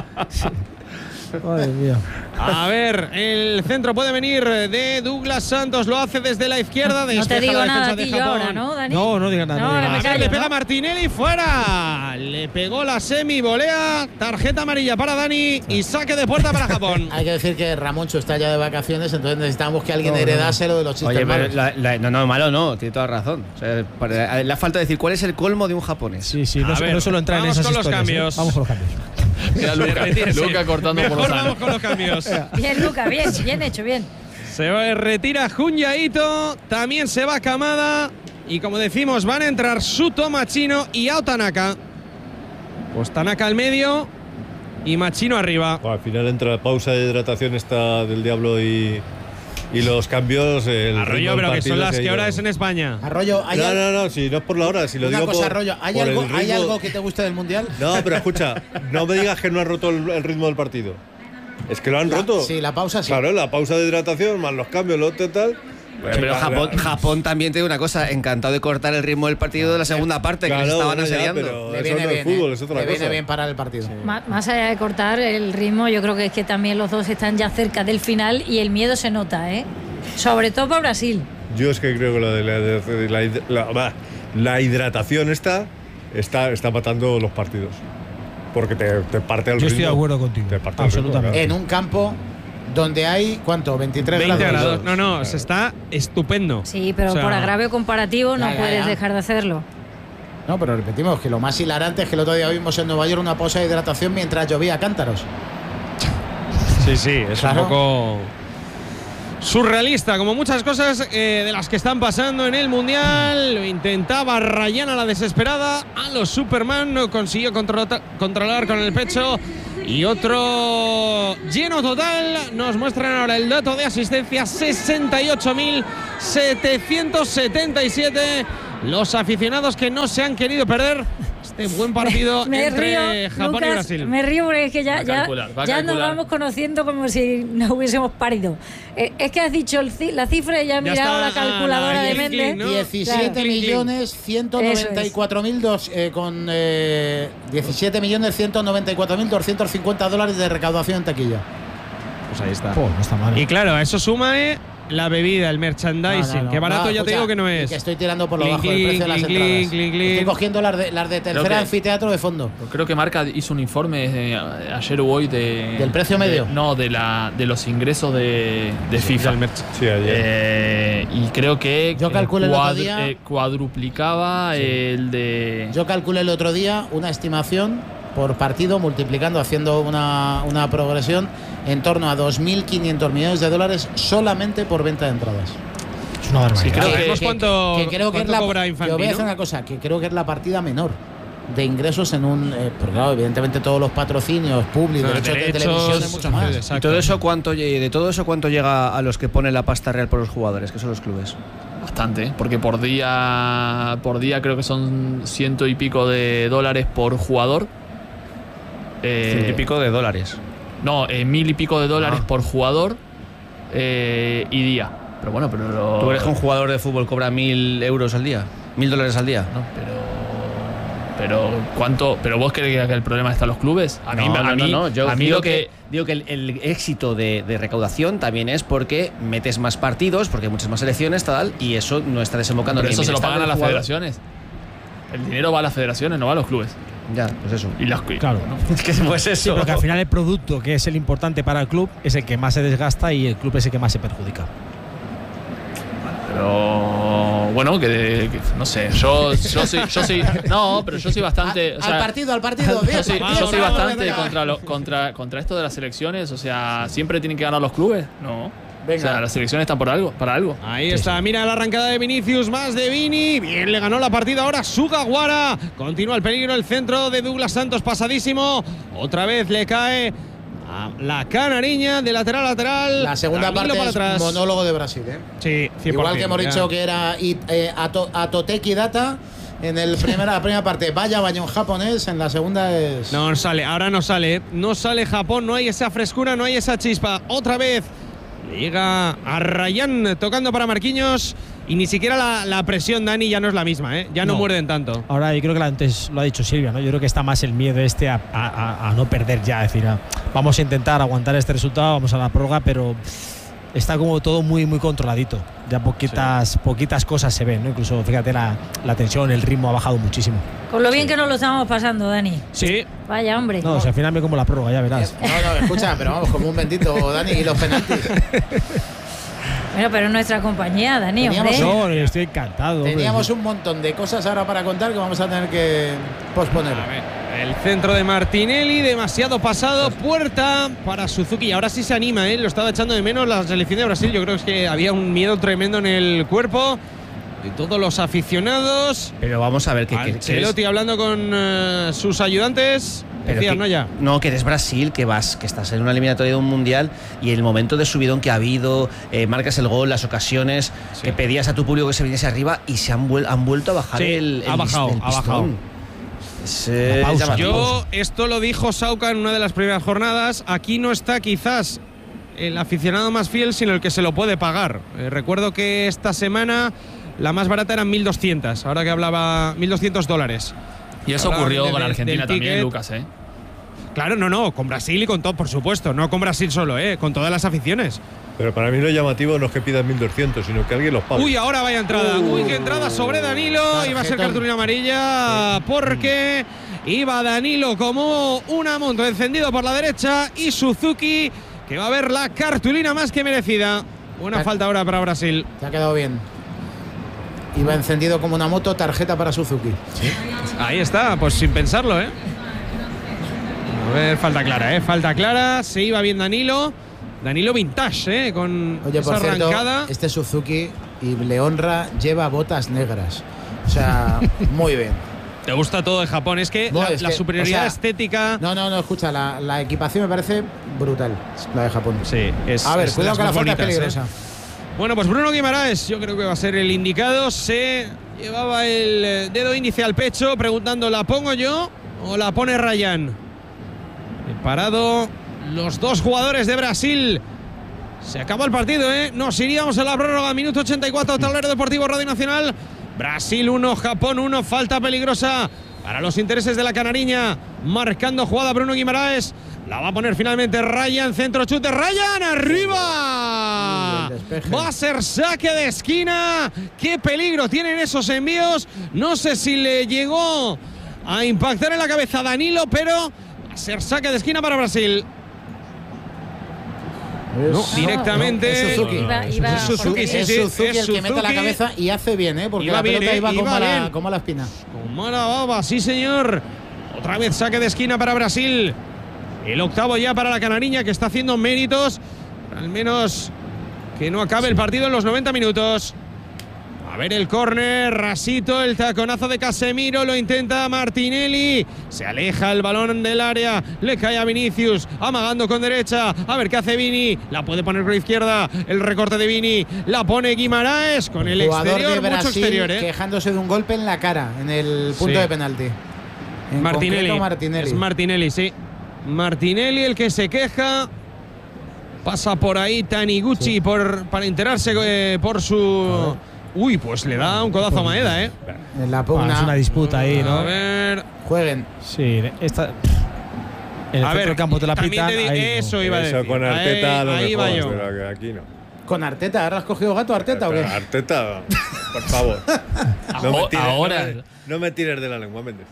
Madre mía. A ver, el centro puede venir de Douglas Santos, lo hace desde la izquierda. No te despeja digo la nada defensa a de ti yo Japón. ahora, ¿no, Dani? No diga nada. No, no diga ahora nada. me callo, Le pega ¿no? Martinelli fuera. Le pegó la semi, volea. Tarjeta amarilla para Dani y saque de puerta para Japón. Hay que decir que Ramoncho está ya de vacaciones, entonces necesitamos que alguien heredase lo de los chistes Oye, pero malos. no, malo no, tiene toda razón. O sea, le ha falta decir cuál es el colmo de un japonés. Sí, A ver, no solo entrar en vamos esas con los historias, cambios. Vamos con los cambios. Mira Luca cortando por Mejor Lozano. vamos con los cambios. Bien, Luca, bien hecho, bien. Se retira Junyaito, también se va Kamada y como decimos van a entrar Shuto Machino y Ao Tanaka. Pues Tanaka al medio y Machino arriba. Al final entra la pausa de hidratación esta del Diablo y los cambios. El ritmo Arroyo, del pero que partido son las se ha que ido. hora es en España. Arroyo, No, si no es por la hora, si lo una digo cosa, por, Arroyo, ¿hay por el algo ritmo. que te guste del Mundial? No, pero escucha, no me digas que no ha roto el ritmo del partido. Es que lo han roto. Sí, la pausa sí. Claro, la pausa de hidratación, más los cambios, lo otro y tal. Pero Japón también tiene una cosa, encantado de cortar el ritmo del partido de la segunda parte, que Claro, se estaban bueno, ya, asediando. pero Le eso viene no bien, es fútbol, es otra le cosa. viene bien parar el partido. Más allá de cortar el ritmo, yo creo que es que también los dos están ya cerca del final y el miedo se nota, sobre todo para Brasil. Yo es que creo que lo de la hidratación está matando los partidos. Porque te parte el ritmo. Yo estoy de acuerdo contigo. Te parte el ritmo, Absolutamente. En un campo donde hay, ¿cuánto? 23 20 grados. grados. No, se está estupendo. Sí, pero O sea, por agravio comparativo no ya, puedes ya. dejar de hacerlo. No, pero repetimos que lo más hilarante es que el otro día vimos en Nueva York una pausa de hidratación mientras llovía cántaros. Sí, es Claro. un poco surrealista, como muchas cosas de las que están pasando en el Mundial. Lo intentaba Ryan a la desesperada, a los Superman, no consiguió controlar con el pecho. Y otro lleno total. Nos muestran ahora el dato de asistencia: 68.777. Los aficionados que no se han querido perder este buen partido Me entre río, Japón Lucas, y Brasil. Me río porque es que Va a ya calcular. nos vamos conociendo como si nos hubiésemos parido. Es que has dicho la cifra y ya he mirado la calculadora de Méndez. ¿no? 17.194.250 dólares de recaudación en taquilla. Pues ahí está. No está mal. Y claro, a eso suma la bebida, el merchandising. No, que barato ya te escucha, digo que no y es. que estoy tirando por lo Clink, bajo del precio de las clink, entradas. clink, clink. Estoy cogiendo las de tercera que- anfiteatro de fondo. Creo que Marca hizo un informe ayer o hoy ¿Del precio medio? de los ingresos de FIFA. del merch. Sí, ayer. Y creo que Yo calculé el otro día- cuadruplicaba el de. Yo calculé el otro día una estimación por partido, multiplicando, haciendo una progresión en torno a 2.500 millones de dólares solamente por venta de entradas. Es una barbaridad. Sí, creo que- ¿Sabemos cuánto, creo que es cuánto la, cobra yo voy a Infantino? hacer una cosa, que creo que es la partida menor de ingresos en un... porque claro, evidentemente todos los patrocinios públicos, derechos de televisión, es mucho más. ¿Y todo eso cuánto, de todo eso cuánto llega a los que ponen la pasta real por los jugadores, que son los clubes? Bastante, porque por día creo que son 100 y pico de dólares por jugador. 100 y pico de dólares. No, 1000 y pico de dólares por jugador y día. Pero bueno, pero. ¿Tú crees que un jugador de fútbol cobra 1.000 euros al día? ¿$1.000 al día? No, pero ¿cuánto? ¿Pero vos crees que el problema está en los clubes? A mí, Yo a mí digo lo que. Digo que el éxito de recaudación también es porque metes más partidos, porque hay muchas más elecciones, tal, y eso no está desembocando Pero ni en eso se lo bienestar pagan a del las jugador. federaciones. El dinero va a las federaciones, no va a los clubes. Ya, pues eso. Y las, Claro. Es que pues Sí, eso. porque al final el producto que es el importante para el club es el que más se desgasta y el club es el que más se perjudica. Pero bueno, que no sé, yo soy no, pero yo soy bastante, o sea, al partido, yo soy vamos, bastante venga. contra esto de las selecciones, o sea, siempre tienen que ganar los clubes, no. Venga. O sea, las selecciones están para algo. Ahí está, mira la arrancada de Vinicius, más de Vini. Bien, le ganó la partida ahora Sugawara. Continúa el peligro, el centro de Douglas Santos pasadísimo. Otra vez le cae a la canariña de lateral a lateral. La segunda Danilo parte para es atrás. monólogo de Brasil, ¿eh? Sí, 100%, Igual que hemos ya. dicho que era Atoteki Data en la primera parte. Vaya bañón japonés, en la segunda es... No sale, ahora no sale. No sale Japón, no hay esa frescura, no hay esa chispa. Otra vez llega a Ryan tocando para Marquinhos. Y ni siquiera la presión, Dani, ya no es la misma, ¿eh? Ya no muerden tanto. Ahora yo creo que antes lo ha dicho Silvia, ¿no? Yo creo que está más el miedo a no perder ya. Es decir, vamos a intentar aguantar este resultado, vamos a la prórroga, pero está como todo muy, muy controladito. Ya poquitas cosas se ven, ¿no? Incluso, fíjate, la tensión, el ritmo ha bajado muchísimo. Con lo bien que nos lo estamos pasando, Dani. Sí. Vaya, hombre. No, si al final me como la prórroga, ya verás. No, escucha, pero vamos, como un bendito, Dani, y los penaltis. Bueno, pero es nuestra compañía, Dani, Teníamos hombre. No, estoy encantado. Teníamos un montón de cosas ahora para contar que vamos a tener que posponer. A ver, el centro de Martinelli, demasiado pasado, puerta para Suzuki. Y ahora sí se anima, ¿eh? Lo estaba echando de menos la selección de Brasil. Yo creo que había un miedo tremendo en el cuerpo de todos los aficionados. Pero vamos a ver que Ancelotti hablando con sus ayudantes. Decías, ¿no? Ya. No, que eres Brasil, que estás en una eliminatoria de un mundial y el momento de subidón que ha habido, marcas el gol, las ocasiones, que pedías a tu público que se viniese arriba y se han vuelto a bajar Sí, el ha bajado. pistón. Yo, esto lo dijo Sauca en una de las primeras jornadas. Aquí no está quizás el aficionado más fiel, sino el que se lo puede pagar. Recuerdo que esta semana la más barata eran 1.200, ahora que hablaba $1.200. Y eso Hablaba ocurrió del- con Argentina del también, ticket. Lucas, ¿eh? Claro, no, con Brasil y con todo, por supuesto. No con Brasil solo, con todas las aficiones. Pero para mí lo llamativo no es que pidan 1.200, sino que alguien los pague. Uy, ahora vaya entrada. Uy, qué entrada sobre Danilo. Iba a ser cartulina amarilla porque iba Danilo como una moto encendido por la derecha y Suzuki, que va a haber la cartulina más que merecida. Buena falta ahora para Brasil. Te ha quedado bien. Iba encendido como una moto, tarjeta para Suzuki. ¿Sí? Ahí está, pues sin pensarlo, ¿eh? A ver, falta clara, ¿eh? Falta clara. Se iba bien Danilo. Danilo vintage, ¿eh? Con esa arrancada. Este Suzuki, y le honra, lleva botas negras. O sea, muy bien. ¿Te gusta todo de Japón? Es que la superioridad estética… No, escucha, la equipación me parece brutal, la de Japón. Sí, a ver, cuidado que la falta es peligrosa. Bueno, pues Bruno Guimaraes, yo creo que va a ser el indicado. Se llevaba el dedo índice al pecho preguntando, ¿la pongo yo o la pone Ryan? Parado los dos jugadores de Brasil. Se acabó el partido, ¿eh? Nos iríamos a la prórroga, minuto 84, Tablero Deportivo Radio Nacional. Brasil 1, Japón 1, falta peligrosa para los intereses de la canariña. Marcando jugada Bruno Guimaraes. La va a poner finalmente Ryan, centro chute, Ryan, arriba. Va a ser saque de esquina. Qué peligro tienen esos envíos. No sé si le llegó a impactar en la cabeza a Danilo, pero va a ser saque de esquina para Brasil. No, directamente. Es Suzuki. Es Suzuki, sí, es Suzuki el que mete la cabeza y hace bien, ¿eh? Porque la pelota iba con mala espina. Con mala baba, sí señor. Otra vez saque de esquina para Brasil. El octavo ya para la canariña, que está haciendo méritos. Al menos que no acabe el partido en los 90 minutos. A ver el córner, rasito, el taconazo de Casemiro, lo intenta Martinelli. Se aleja el balón del área, le cae a Vinicius, amagando con derecha. A ver qué hace Vini, la puede poner con izquierda. El recorte de Vini, la pone Guimaraes con el exterior, de Brasil, mucho exterior, quejándose de un golpe en la cara en el punto de penalti. Martinelli. Martinelli. Es Martinelli, sí. Martinelli el que se queja. Pasa por ahí Taniguchi para enterarse por su… Uy, pues le da un codazo a Maeda, ¿eh? En la pugna. Es una disputa ahí, ¿no? A ver… Jueguen. Sí, esta… En el del campo te la pitan. Eso iba a decir. Eso con Arteta a lo ahí mejor, va yo. pero que aquí no. ¿Con Arteta? ¿Ahora has cogido gato Arteta o qué? Arteta, por favor. No me tires de la lengua, Méndez.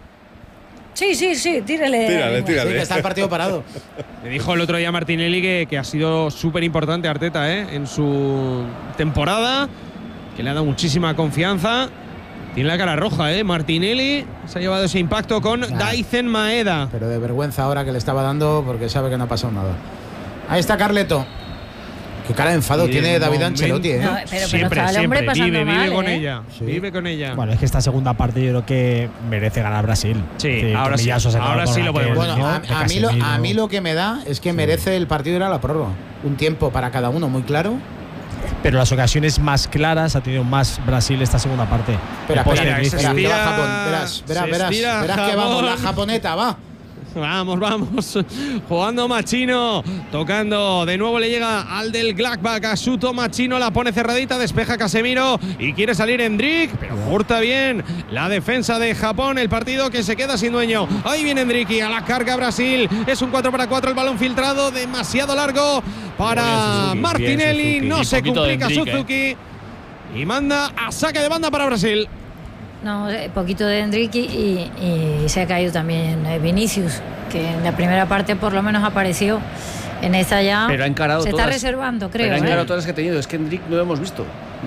Sí, tírale. Sí, que está el partido parado. Me dijo el otro día Martinelli que ha sido súper importante Arteta, en su temporada, que le ha dado muchísima confianza. Tiene la cara roja, Martinelli se ha llevado ese impacto con Daizen Maeda. Pero de vergüenza ahora que le estaba dando porque sabe que no ha pasado nada. Ahí está Carleto. Qué cara de enfado tiene David Ancelotti, No, pero está el hombre pasando mal, vive con ella. Sí. Vive con ella. Bueno, es que esta segunda parte yo creo que merece ganar Brasil. Sí, ahora sí lo podemos decir. Bueno, a mí lo que me da es que merece el partido ir a la prórroga. Un tiempo para cada uno muy claro. Pero las ocasiones más claras ha tenido más Brasil esta segunda parte. Espera, que va Japón. Verás que vamos, la japoneta, va. Vamos. Jugando Machino. Tocando. De nuevo le llega al del Gladbach. A Suto. Machino la pone cerradita. Despeja Casemiro. Y quiere salir Endrick. Pero corta bien la defensa de Japón. El partido que se queda sin dueño. Ahí viene Endrick. Y a la carga Brasil. Es un 4-4. El balón filtrado. Demasiado largo para Martinelli. No se complica Suzuki. Y manda a saque de banda para Brasil. No, poquito de Endrick y se ha caído también Vinicius, que en la primera parte por lo menos apareció. En esta ya pero ha encarado se todas, está reservando, creo. Pero ha encarado todas las que ha tenido. Es que Endrick no lo hemos visto.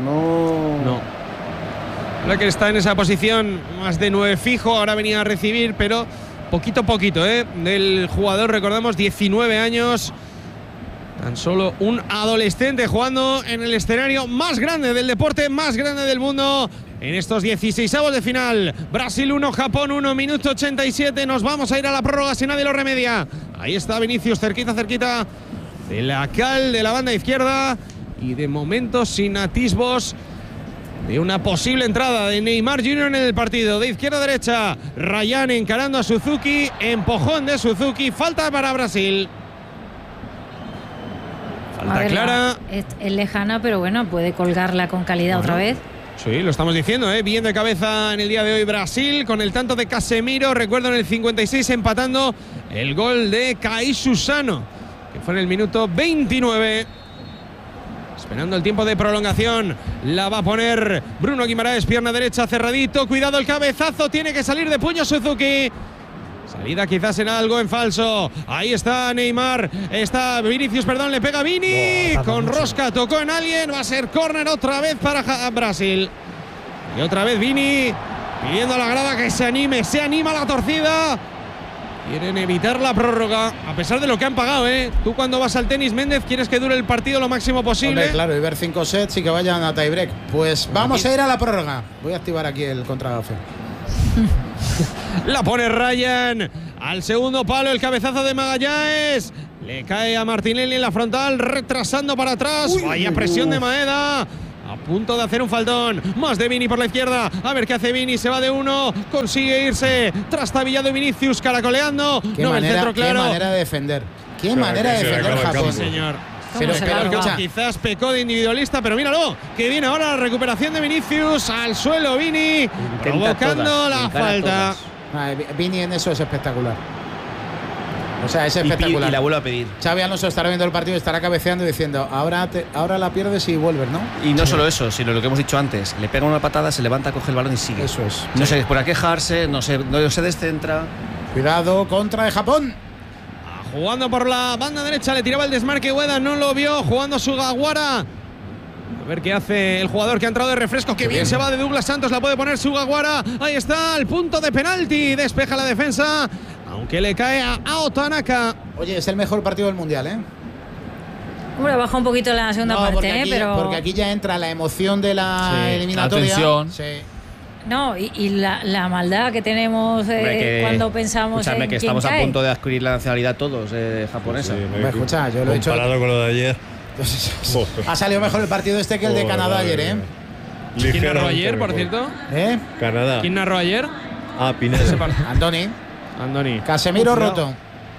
No. Ahora que está en esa posición más de 9 fijo, ahora venía a recibir, pero poquito, del jugador, recordamos, 19 años. Tan solo un adolescente jugando en el escenario más grande del deporte, más grande del mundo. En estos 16avos de final, Brasil 1, Japón 1, minuto 87. Nos vamos a ir a la prórroga si nadie lo remedia. Ahí está Vinicius, cerquita de la cal de la banda izquierda. Y de momento sin atisbos de una posible entrada de Neymar Jr. en el partido. De izquierda a derecha, Ryan encarando a Suzuki. Empujón de Suzuki, falta para Brasil. Falta clara. Es lejana, pero bueno, puede colgarla con calidad otra vez. Sí, lo estamos diciendo, bien de cabeza en el día de hoy Brasil, con el tanto de Casemiro, recuerdo en el 56 empatando el gol de Kaishu Sano, que fue en el minuto 29. Esperando el tiempo de prolongación, la va a poner Bruno Guimaraes, pierna derecha cerradito, cuidado el cabezazo, tiene que salir de puño Suzuki. Salida quizás será algo en falso. Ahí está Neymar. Está Vinicius, perdón, le pega Vini. Con rosca, tocó en alguien. Va a ser córner otra vez para Brasil. Y otra vez Vini pidiendo a la grada que se anime. Se anima la torcida. Quieren evitar la prórroga, a pesar de lo que han pagado, ¿eh? Tú cuando vas al tenis, Méndez, quieres que dure el partido lo máximo posible. Hombre, claro, y ver 5 sets y que vayan a tiebreak. Pues vamos a ir a la prórroga. Voy a activar aquí el contragafe. La pone Ryan al segundo palo, el cabezazo de Magallanes. Le cae a Martinelli en la frontal, retrasando para atrás. Vaya presión de Maeda. A punto de hacer un faltón. Más de Vini por la izquierda. A ver qué hace Vini. Se va de uno. Consigue irse. Trastabillado Vinicius caracoleando. Qué manera de defender. Qué manera de defender Japón. Sí, señor. Pero quizás pecó de individualista, pero míralo, que viene ahora la recuperación de Vinicius. Al suelo Vini, provocando la falta. Vini en eso es espectacular. O sea, es espectacular. Y la vuelvo a pedir. Xabi Alonso estará viendo el partido y estará cabeceando y diciendo, ahora la pierdes y vuelves, ¿no? Y no solo eso, sino lo que hemos dicho antes. Le pega una patada, se levanta, coge el balón y sigue. Eso es. No se pone a quejarse, no se descentra. Cuidado, contra de Japón. Jugando por la banda derecha, le tiraba el desmarque Ueda, no lo vio. Jugando Sugawara. A ver qué hace el jugador que ha entrado de refresco. Qué bien se va de Douglas Santos, la puede poner Sugawara. Ahí está, el punto de penalti. Despeja la defensa, aunque le cae a Tanaka. Oye, es el mejor partido del mundial, ¿eh? Hombre, baja un poquito la segunda parte, pero. Porque aquí ya entra la emoción de la eliminatoria. Atención. Sí. No, y la maldad que tenemos cuando pensamos en que estamos a punto de adquirir la nacionalidad todos japonesa. Sí, escucha, yo lo he dicho. Comparado con lo de ayer. Ha salido mejor el partido este que el de Canadá ayer, ¿eh? ¿Quién narró ayer, por cierto? Canadá. ¿Quién narró ayer? Pineda. Andoni. Casemiro roto.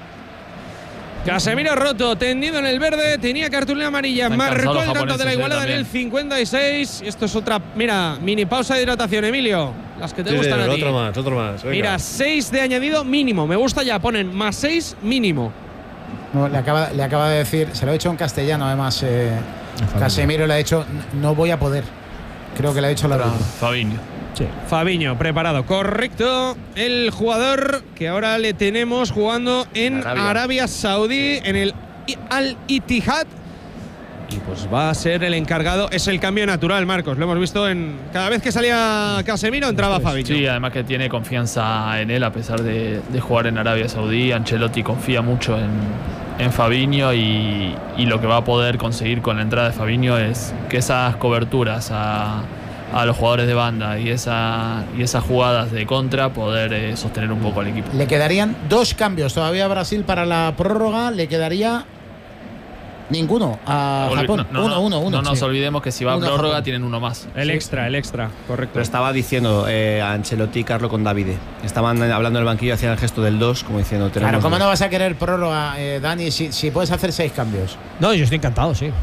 Casemiro roto, tendido en el verde, tenía cartulina amarilla, marcó el tanto de la igualada en el 56. Esto es otra, mira, mini pausa de hidratación, Emilio. Las que te gustan a ti. Otro más. Venga. Mira, 6 de añadido mínimo. Me gusta ya, ponen más 6 mínimo. No, le acaba de decir, se lo he hecho en castellano además. Casemiro le ha dicho, no voy a poder. Creo que le ha dicho la verdad. Fabinho. Sí. Fabiño, preparado, correcto. El jugador que ahora le tenemos jugando en Arabia Saudí, en el Al-Ittihad. Y pues va a ser el encargado. Es el cambio natural, Marcos. Lo hemos visto en cada vez que salía Casemiro entraba Fabiño. Sí, además que tiene confianza en él a pesar de jugar en Arabia Saudí. Ancelotti confía mucho en Fabinho y lo que va a poder conseguir con la entrada de Fabinho es que esas coberturas a los jugadores de banda y esas jugadas de contra poder sostener un poco al equipo. Le quedarían 2 cambios todavía a Brasil para la prórroga. Le quedaría ninguno a Japón. Uno. No nos olvidemos que si va a prórroga tienen uno más. El extra, correcto. Pero estaba diciendo a Ancelotti y Carlo con Davide. Estaban hablando en el banquillo, hacían el gesto del 2, como diciendo. Claro, ¿cómo no vas a querer prórroga, Dani, si puedes hacer 6 cambios? No, yo estoy encantado, sí.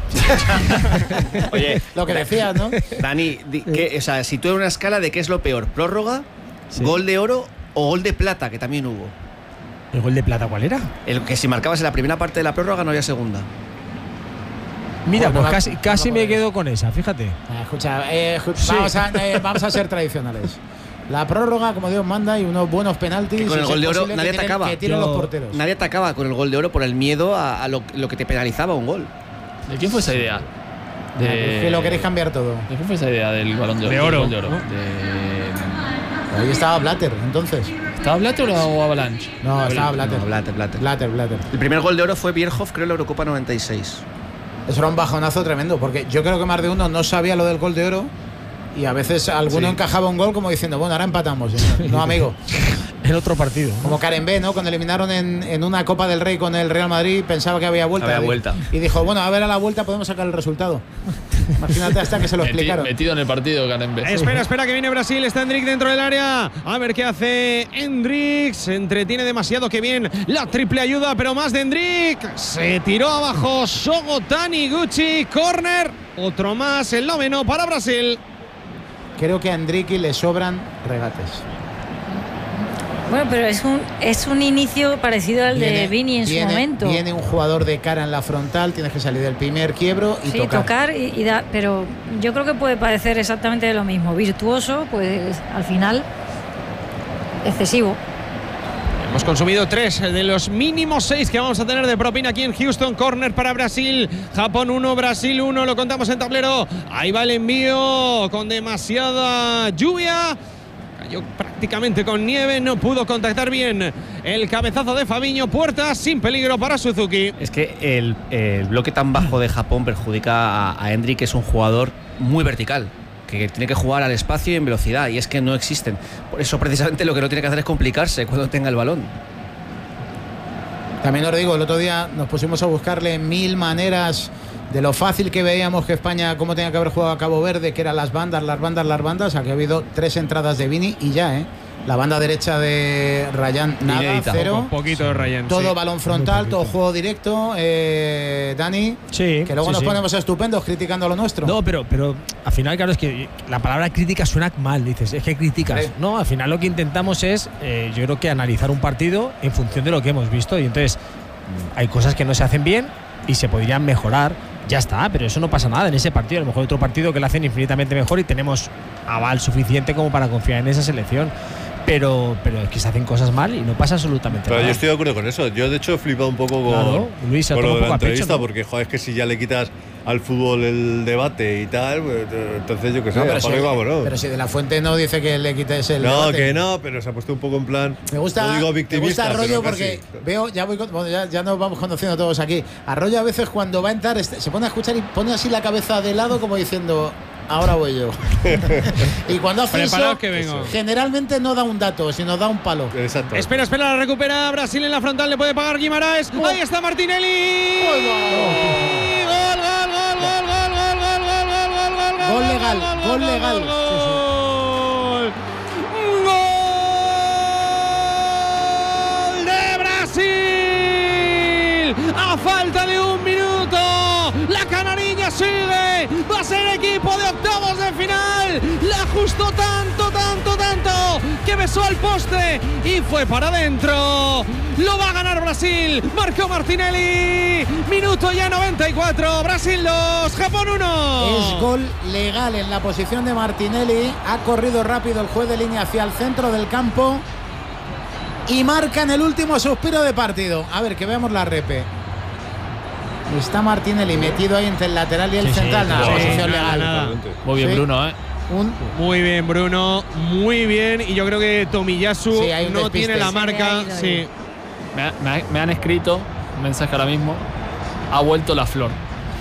Oye, lo que decías, ¿no? Dani, o sea, si tú en una escala de qué es lo peor, prórroga, gol de oro o gol de plata, que también hubo. ¿El gol de plata cuál era? El que si marcabas en la primera parte de la prórroga no había segunda. Mira, pues casi me quedo con esa, fíjate. Escucha, vamos a ser tradicionales. La prórroga, como Dios manda, y unos buenos penaltis. Que con el gol de oro nadie atacaba. Que tienen los porteros. Nadie atacaba con el gol de oro por el miedo a lo que te penalizaba un gol. ¿De quién fue esa idea? Que lo queréis cambiar todo. ¿De quién fue esa idea del balón de oro? De oro. Gol de oro. Ahí estaba Blatter, entonces. ¿Estaba Blatter o Avalanche? No, estaba Blatter. No, Blatter. El primer gol de oro fue Bierhoff, creo, en la Eurocopa 96. Eso era un bajonazo tremendo, porque yo creo que más de uno no sabía lo del gol de oro y a veces alguno encajaba un gol como diciendo, bueno, ahora empatamos. No, amigo. El otro partido. Como Karen B, ¿no? Cuando eliminaron en una Copa del Rey con el Real Madrid, pensaba que había vuelta. Y dijo, bueno, a ver a la vuelta podemos sacar el resultado. Imagínate hasta que se lo explicaron. Metido en el partido, Karen B. Espera, que viene Brasil. Está Endrick dentro del área. A ver qué hace Endrick. Se entretiene demasiado, que bien la triple ayuda, pero más de Endrick. Se tiró abajo Shogo Taniguchi. Corner. Otro más, el 9º para Brasil. Creo que a Endrick le sobran regates. Bueno, pero es un inicio parecido al de Vini en su momento. Viene un jugador de cara en la frontal, tienes que salir del primer quiebro y tocar y dar, pero yo creo que puede parecer exactamente lo mismo. Virtuoso, pues al final excesivo. Hemos consumido 3 de los mínimos 6 que vamos a tener de propina aquí en Houston. Corner para Brasil. Japón 1, Brasil 1. Lo contamos en tablero. Ahí va el envío con demasiada lluvia. Cayó prácticamente con nieve. No pudo contactar bien el cabezazo de Fabinho. Puerta sin peligro para Suzuki. Es que el bloque tan bajo de Japón perjudica a Endrick, que es un jugador muy vertical, que tiene que jugar al espacio y en velocidad, y es que no existen. Por eso precisamente lo que no tiene que hacer es complicarse cuando tenga el balón. También os digo, el otro día nos pusimos a buscarle 1000 maneras de lo fácil que veíamos que España, cómo tenía que haber jugado a Cabo Verde, que eran las bandas. Aquí ha habido 3 entradas de Vini y ya, la banda derecha de Ryan, nada, inédita. 0. Un poquito de Ryan. Todo sí. balón frontal, todo juego directo. Dani, Sí, que luego sí, nos sí. ponemos estupendos criticando lo nuestro. No, pero al final, claro, es que la palabra crítica suena mal, dices, es que criticas. Sí. No, al final lo que intentamos es, yo creo que analizar un partido en función de lo que hemos visto, y entonces hay cosas que no se hacen bien y se podrían mejorar, ya está, pero eso no pasa nada en ese partido. A lo mejor otro partido que lo hacen infinitamente mejor y tenemos aval suficiente como para confiar en esa selección. Pero es que se hacen cosas mal y no pasa absolutamente Pero nada. yo estoy de acuerdo con eso. Yo, de hecho, he flipado un poco con, Claro, Luis, se con toma lo un de la poco a pecho, entrevista, ¿no? porque, joder, es que si ya le quitas al fútbol el debate y tal, pues, entonces yo qué sé, No, pero, apaga y vámonos. pero si De La Fuente no dice que le quites el No, debate. que no, pero se ha puesto un poco en plan. Me gusta, no digo me victimista, gusta Arroyo pero casi. porque veo, ya nos vamos conociendo todos aquí. Arroyo a veces cuando va a entrar se pone a escuchar y pone así la cabeza de lado como diciendo, ahora voy yo. Y cuando hace Preparaos eso, que vengo. generalmente no da un dato, sino da un palo. Exacto. Espera, la recupera Brasil en la frontal. Le puede pagar Guimaraes. Ahí está Martinelli. Gol legal, gol legal. Gol de Brasil. A falta de 1 minuto, la canariña sigue. Va a ser equipo de octavos de final. La ajustó tanto que besó al poste y fue para adentro. Lo va a ganar Brasil. Marcó Martinelli. Minuto ya 94. Brasil 2, Japón 1. Es gol legal en la posición de Martinelli. Ha corrido rápido el juez de línea hacia el centro del campo y marca en el último suspiro de partido. A ver, que veamos la repe. Está Martinelli metido ahí entre el lateral y el central. Nada, sí, posición nada, legal. nada. Muy bien, Sí. Bruno, Muy bien, Bruno. Muy bien. Y yo creo que Tomiyasu Sí, hay un no despiste. tiene la Se marca. le ha ido Sí. Me han escrito un mensaje ahora mismo. Ha vuelto la flor.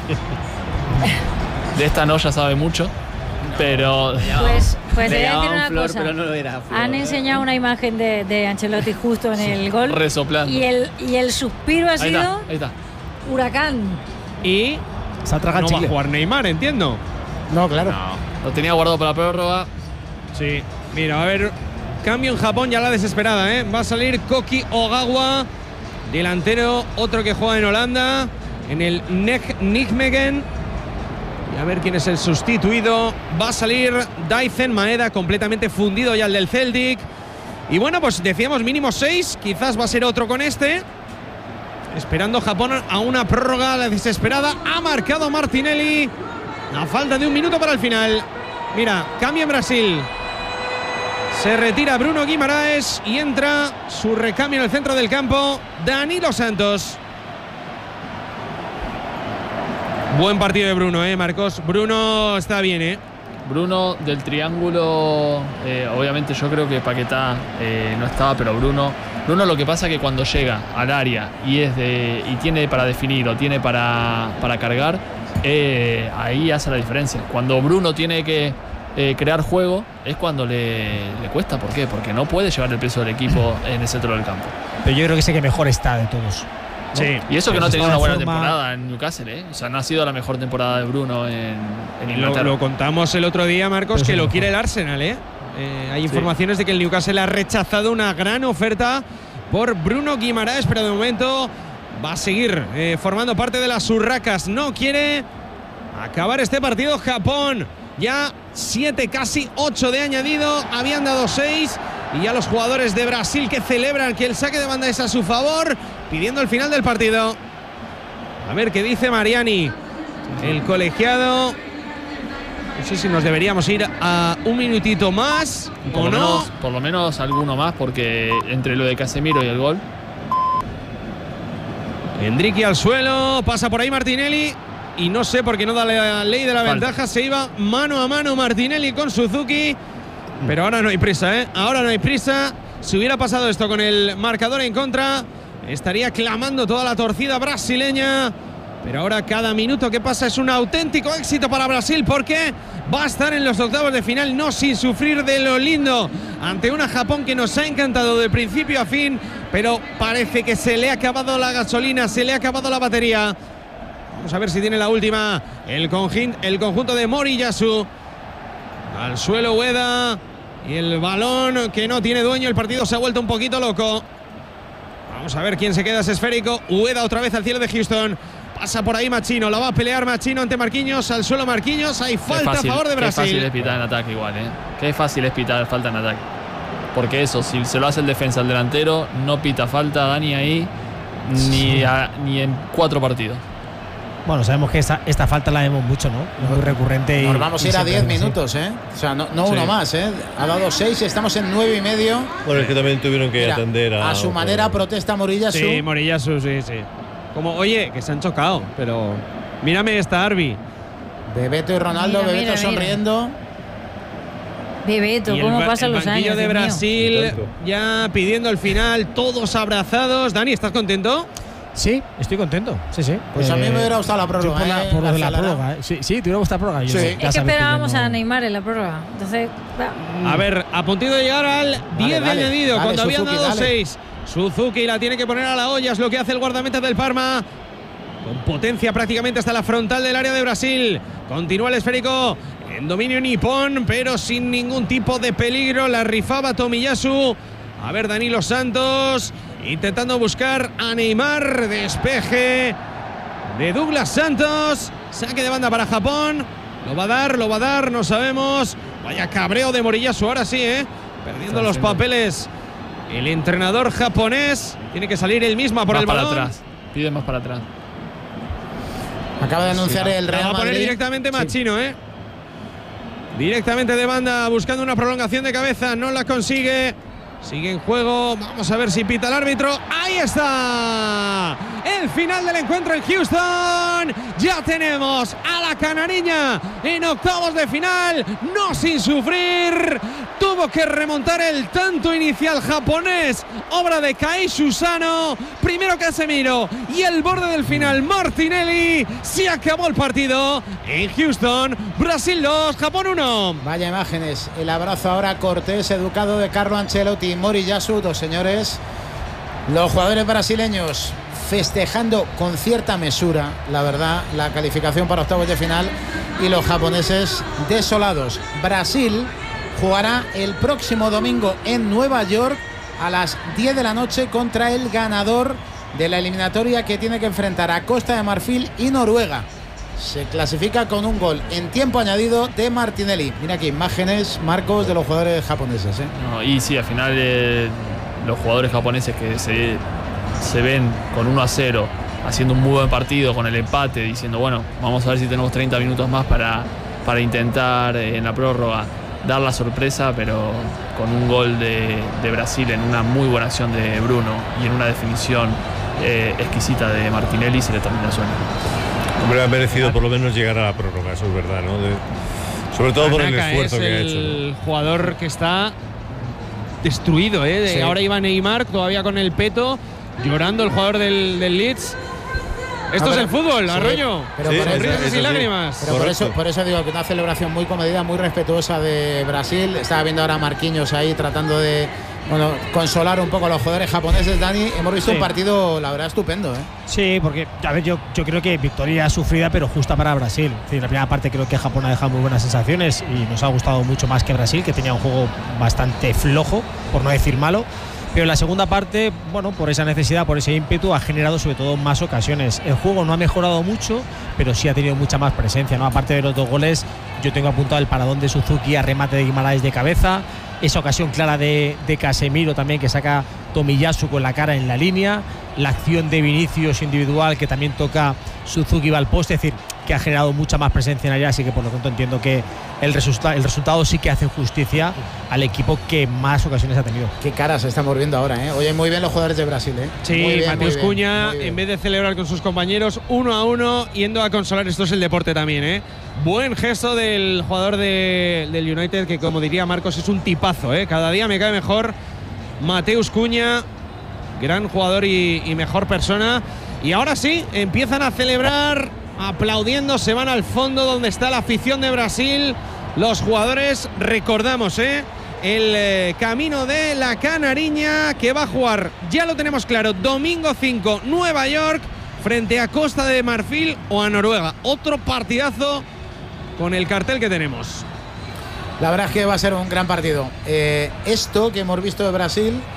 De esta no ya sabe mucho, pero Pues te voy Le a decir llamaban una flor, cosa. pero no era flor. Han enseñado una imagen de Ancelotti justo en el gol. resoplando. Y el suspiro ha Ahí sido está, ahí está. huracán. Y Se ha tragado no va a chicle. jugar Neymar, entiendo. No, claro. Lo tenía guardado para la prórroga. Sí. Mira, a ver. Cambio en Japón ya la desesperada, ¿eh? Va a salir Koki Ogawa, delantero, otro que juega en Holanda, en el Nijmegen. Y a ver quién es el sustituido. Va a salir Daizen Maeda, completamente fundido ya el del Celtic. Y bueno, pues decíamos mínimo 6, quizás va a ser otro con este. Esperando Japón a una prórroga, la desesperada. Ha marcado Martinelli. A falta de 1 minuto para el final. Mira, cambio en Brasil. Se retira Bruno Guimaraes y entra su recambio en el centro del campo, Danilo Santos. Buen partido de Bruno, Marcos. Bruno está bien, Bruno del triángulo, obviamente yo creo que Paquetá no estaba, pero Bruno lo que pasa es que cuando llega al área y tiene para definir o tiene para cargar, ahí hace la diferencia. Cuando Bruno tiene que crear juego es cuando le cuesta. ¿Por qué? Porque no puede llevar el peso del equipo en el centro del campo. Pero yo creo que es el que mejor está de todos. Sí. Y eso que no ha Pues tenido está una buena de forma- temporada en Newcastle, O sea, no ha sido la mejor temporada de Bruno en Lo Inglaterra. contamos el otro día, Marcos, Pero que sí, lo mejor. quiere el Arsenal, hay informaciones de que el Newcastle ha rechazado una gran oferta por Bruno Guimaraes, pero de momento va a seguir formando parte de las urracas. No quiere acabar este partido. Japón ya 7, casi 8 de añadido. Habían dado 6. Y ya los jugadores de Brasil que celebran que el saque de banda es a su favor, pidiendo el final del partido. A ver qué dice Mariani, el colegiado No sé si nos deberíamos ir a un minutito más o no. Por lo menos alguno más, porque entre lo de Casemiro y el gol. Endricky al suelo, pasa por ahí Martinelli y no sé por qué no da la ley de la ventaja. Se iba mano a mano Martinelli con Suzuki, pero ahora no hay prisa, ¿eh? Ahora no hay prisa. Si hubiera pasado esto con el marcador en contra, estaría clamando toda la torcida brasileña. Pero ahora cada minuto que pasa es un auténtico éxito para Brasil, porque va a estar en los octavos de final, no sin sufrir de lo lindo, ante una Japón que nos ha encantado de principio a fin, pero parece que se le ha acabado la gasolina, se le ha acabado la batería. Vamos a ver si tiene la última el conjunto de Moriyasu. Al suelo Ueda y el balón que no tiene dueño. El partido se ha vuelto un poquito loco. Vamos a ver quién se queda ese esférico. Ueda otra vez al cielo de Houston. Pasa por ahí Machino, la va a pelear Machino ante Marquinhos, al suelo Marquinhos, hay falta a favor de Brasil. Qué fácil es pitar en ataque igual, ¿eh? Qué fácil es pitar falta en ataque. Porque eso, si se lo hace el defensa al delantero, no pita falta Dani ahí ni en 4 partidos. Bueno, sabemos que esta falta la vemos mucho, ¿no? Es muy recurrente. Nos vamos a ir a 10 minutos, ¿eh? O sea, no uno más, ¿eh? Ha dado 6 y estamos en 9 y medio. Bueno, es que también tuvieron que atender a su manera protesta Moriyasu. Sí, Moriyasu, sí. Como, oye, que se han chocado, pero mírame esta Arby. Bebeto y Ronaldo, Bebeto sonriendo. Bebeto, ¿cómo pasan los años? El banquillo de Brasil ya pidiendo el final, todos abrazados. Dani, ¿estás contento? Sí, estoy contento. Sí. Pues a mí me hubiera gustado la prórroga. Por lo de la prórroga. Sí, te hubiera gustado la prórroga. Sí. Es que esperábamos a Neymar en la prórroga. Entonces, a ver, a puntito de llegar al 10 de añadido, cuando habían dado 6. Suzuki la tiene que poner a la olla, es lo que hace el guardameta del Parma. Con potencia prácticamente hasta la frontal del área de Brasil. Continúa el esférico en dominio nipón, pero sin ningún tipo de peligro. La rifaba Tomiyasu. A ver, Danilo Santos intentando buscar a Neymar. Despeje de Douglas Santos. Saque de banda para Japón. Lo va a dar, no sabemos. Vaya cabreo de Moriyasu ahora sí, perdiendo los papeles. El entrenador japonés tiene que salir él mismo por el balón. Para atrás. Pide más para atrás. Acaba de anunciar el Real Madrid. Va a poner directamente Machino, Directamente de banda, buscando una prolongación de cabeza. No la consigue. Sigue en juego. Vamos a ver si pita el árbitro. ¡Ahí está! El final del encuentro en Houston. Ya tenemos a la canariña en octavos de final. No sin sufrir. Tuvo que remontar el tanto inicial japonés. Obra de Kai Susano. Primero Casemiro. Y el borde del final, Martinelli. Se acabó el partido en Houston. Brasil 2, Japón 1. Vaya imágenes. El abrazo ahora cortés, educado de Carlo Ancelotti y Moriyasu, dos señores. Los jugadores brasileños festejando con cierta mesura, la verdad, la calificación para octavos de final, y los japoneses desolados. Brasil jugará el próximo domingo en Nueva York a las 10 de la noche contra el ganador de la eliminatoria que tiene que enfrentar a Costa de Marfil y Noruega. Se clasifica con un gol en tiempo añadido de Martinelli. Mira aquí imágenes, Marcos, de los jugadores japoneses. No, y sí, al final los jugadores japoneses que se ven con 1-0, haciendo un muy buen partido, con el empate, diciendo, bueno, vamos a ver si tenemos 30 minutos más para intentar en la prórroga dar la sorpresa, pero con un gol de Brasil en una muy buena acción de Bruno y en una definición exquisita de Martinelli, se le termina el sueño. Hombre, ha merecido por lo menos llegar a la prórroga, eso es verdad, ¿no? Sobre todo por el esfuerzo que ha hecho. El jugador que está destruido, Sí. Ahora iba Neymar todavía con el peto, llorando el jugador del Leeds. Esto es el fútbol, sí, Arroyo. Pero risas y lágrimas. Pero por eso digo que una celebración muy comedida, muy respetuosa de Brasil. Estaba viendo ahora a Marquinhos ahí tratando de consolar un poco a los jugadores japoneses. Dani, hemos visto un partido, la verdad, estupendo. Sí, porque a ver, yo creo que victoria sufrida, pero justa para Brasil. Es decir, la primera parte creo que Japón ha dejado muy buenas sensaciones y nos ha gustado mucho más que Brasil, que tenía un juego bastante flojo, por no decir malo. Pero en la segunda parte, bueno, por esa necesidad, por ese ímpetu, ha generado sobre todo más ocasiones. El juego no ha mejorado mucho, pero sí ha tenido mucha más presencia, ¿no? Aparte de los 2 goles, yo tengo apuntado el paradón de Suzuki a remate de Guimaraes de cabeza, esa ocasión clara de Casemiro también, que saca Tomiyasu con la cara en la línea, la acción de Vinicius individual que también toca Suzuki va al poste. Es decir, que ha generado mucha más presencia en área, así que por lo tanto entiendo que el resultado sí que hace justicia al equipo que más ocasiones ha tenido. Qué caras estamos viendo ahora, ¿eh? Oye, muy bien los jugadores de Brasil, ¿eh? Sí, Mateus Cunha, en vez de celebrar con sus compañeros 1-1, yendo a consolar. Esto es el deporte también, ¿eh? Buen gesto del jugador del United, que como diría Marcos, es un tipazo, ¿eh? Cada día me cae mejor Mateus Cunha, gran jugador y mejor persona. Y ahora sí, empiezan a celebrar, aplaudiendo, se van al fondo donde está la afición de Brasil. Los jugadores, recordamos, el camino de la Canariña, que va a jugar, ya lo tenemos claro, domingo 5, Nueva York, frente a Costa de Marfil o a Noruega. Otro partidazo con el cartel que tenemos. La verdad es que va a ser un gran partido. Esto que hemos visto de Brasil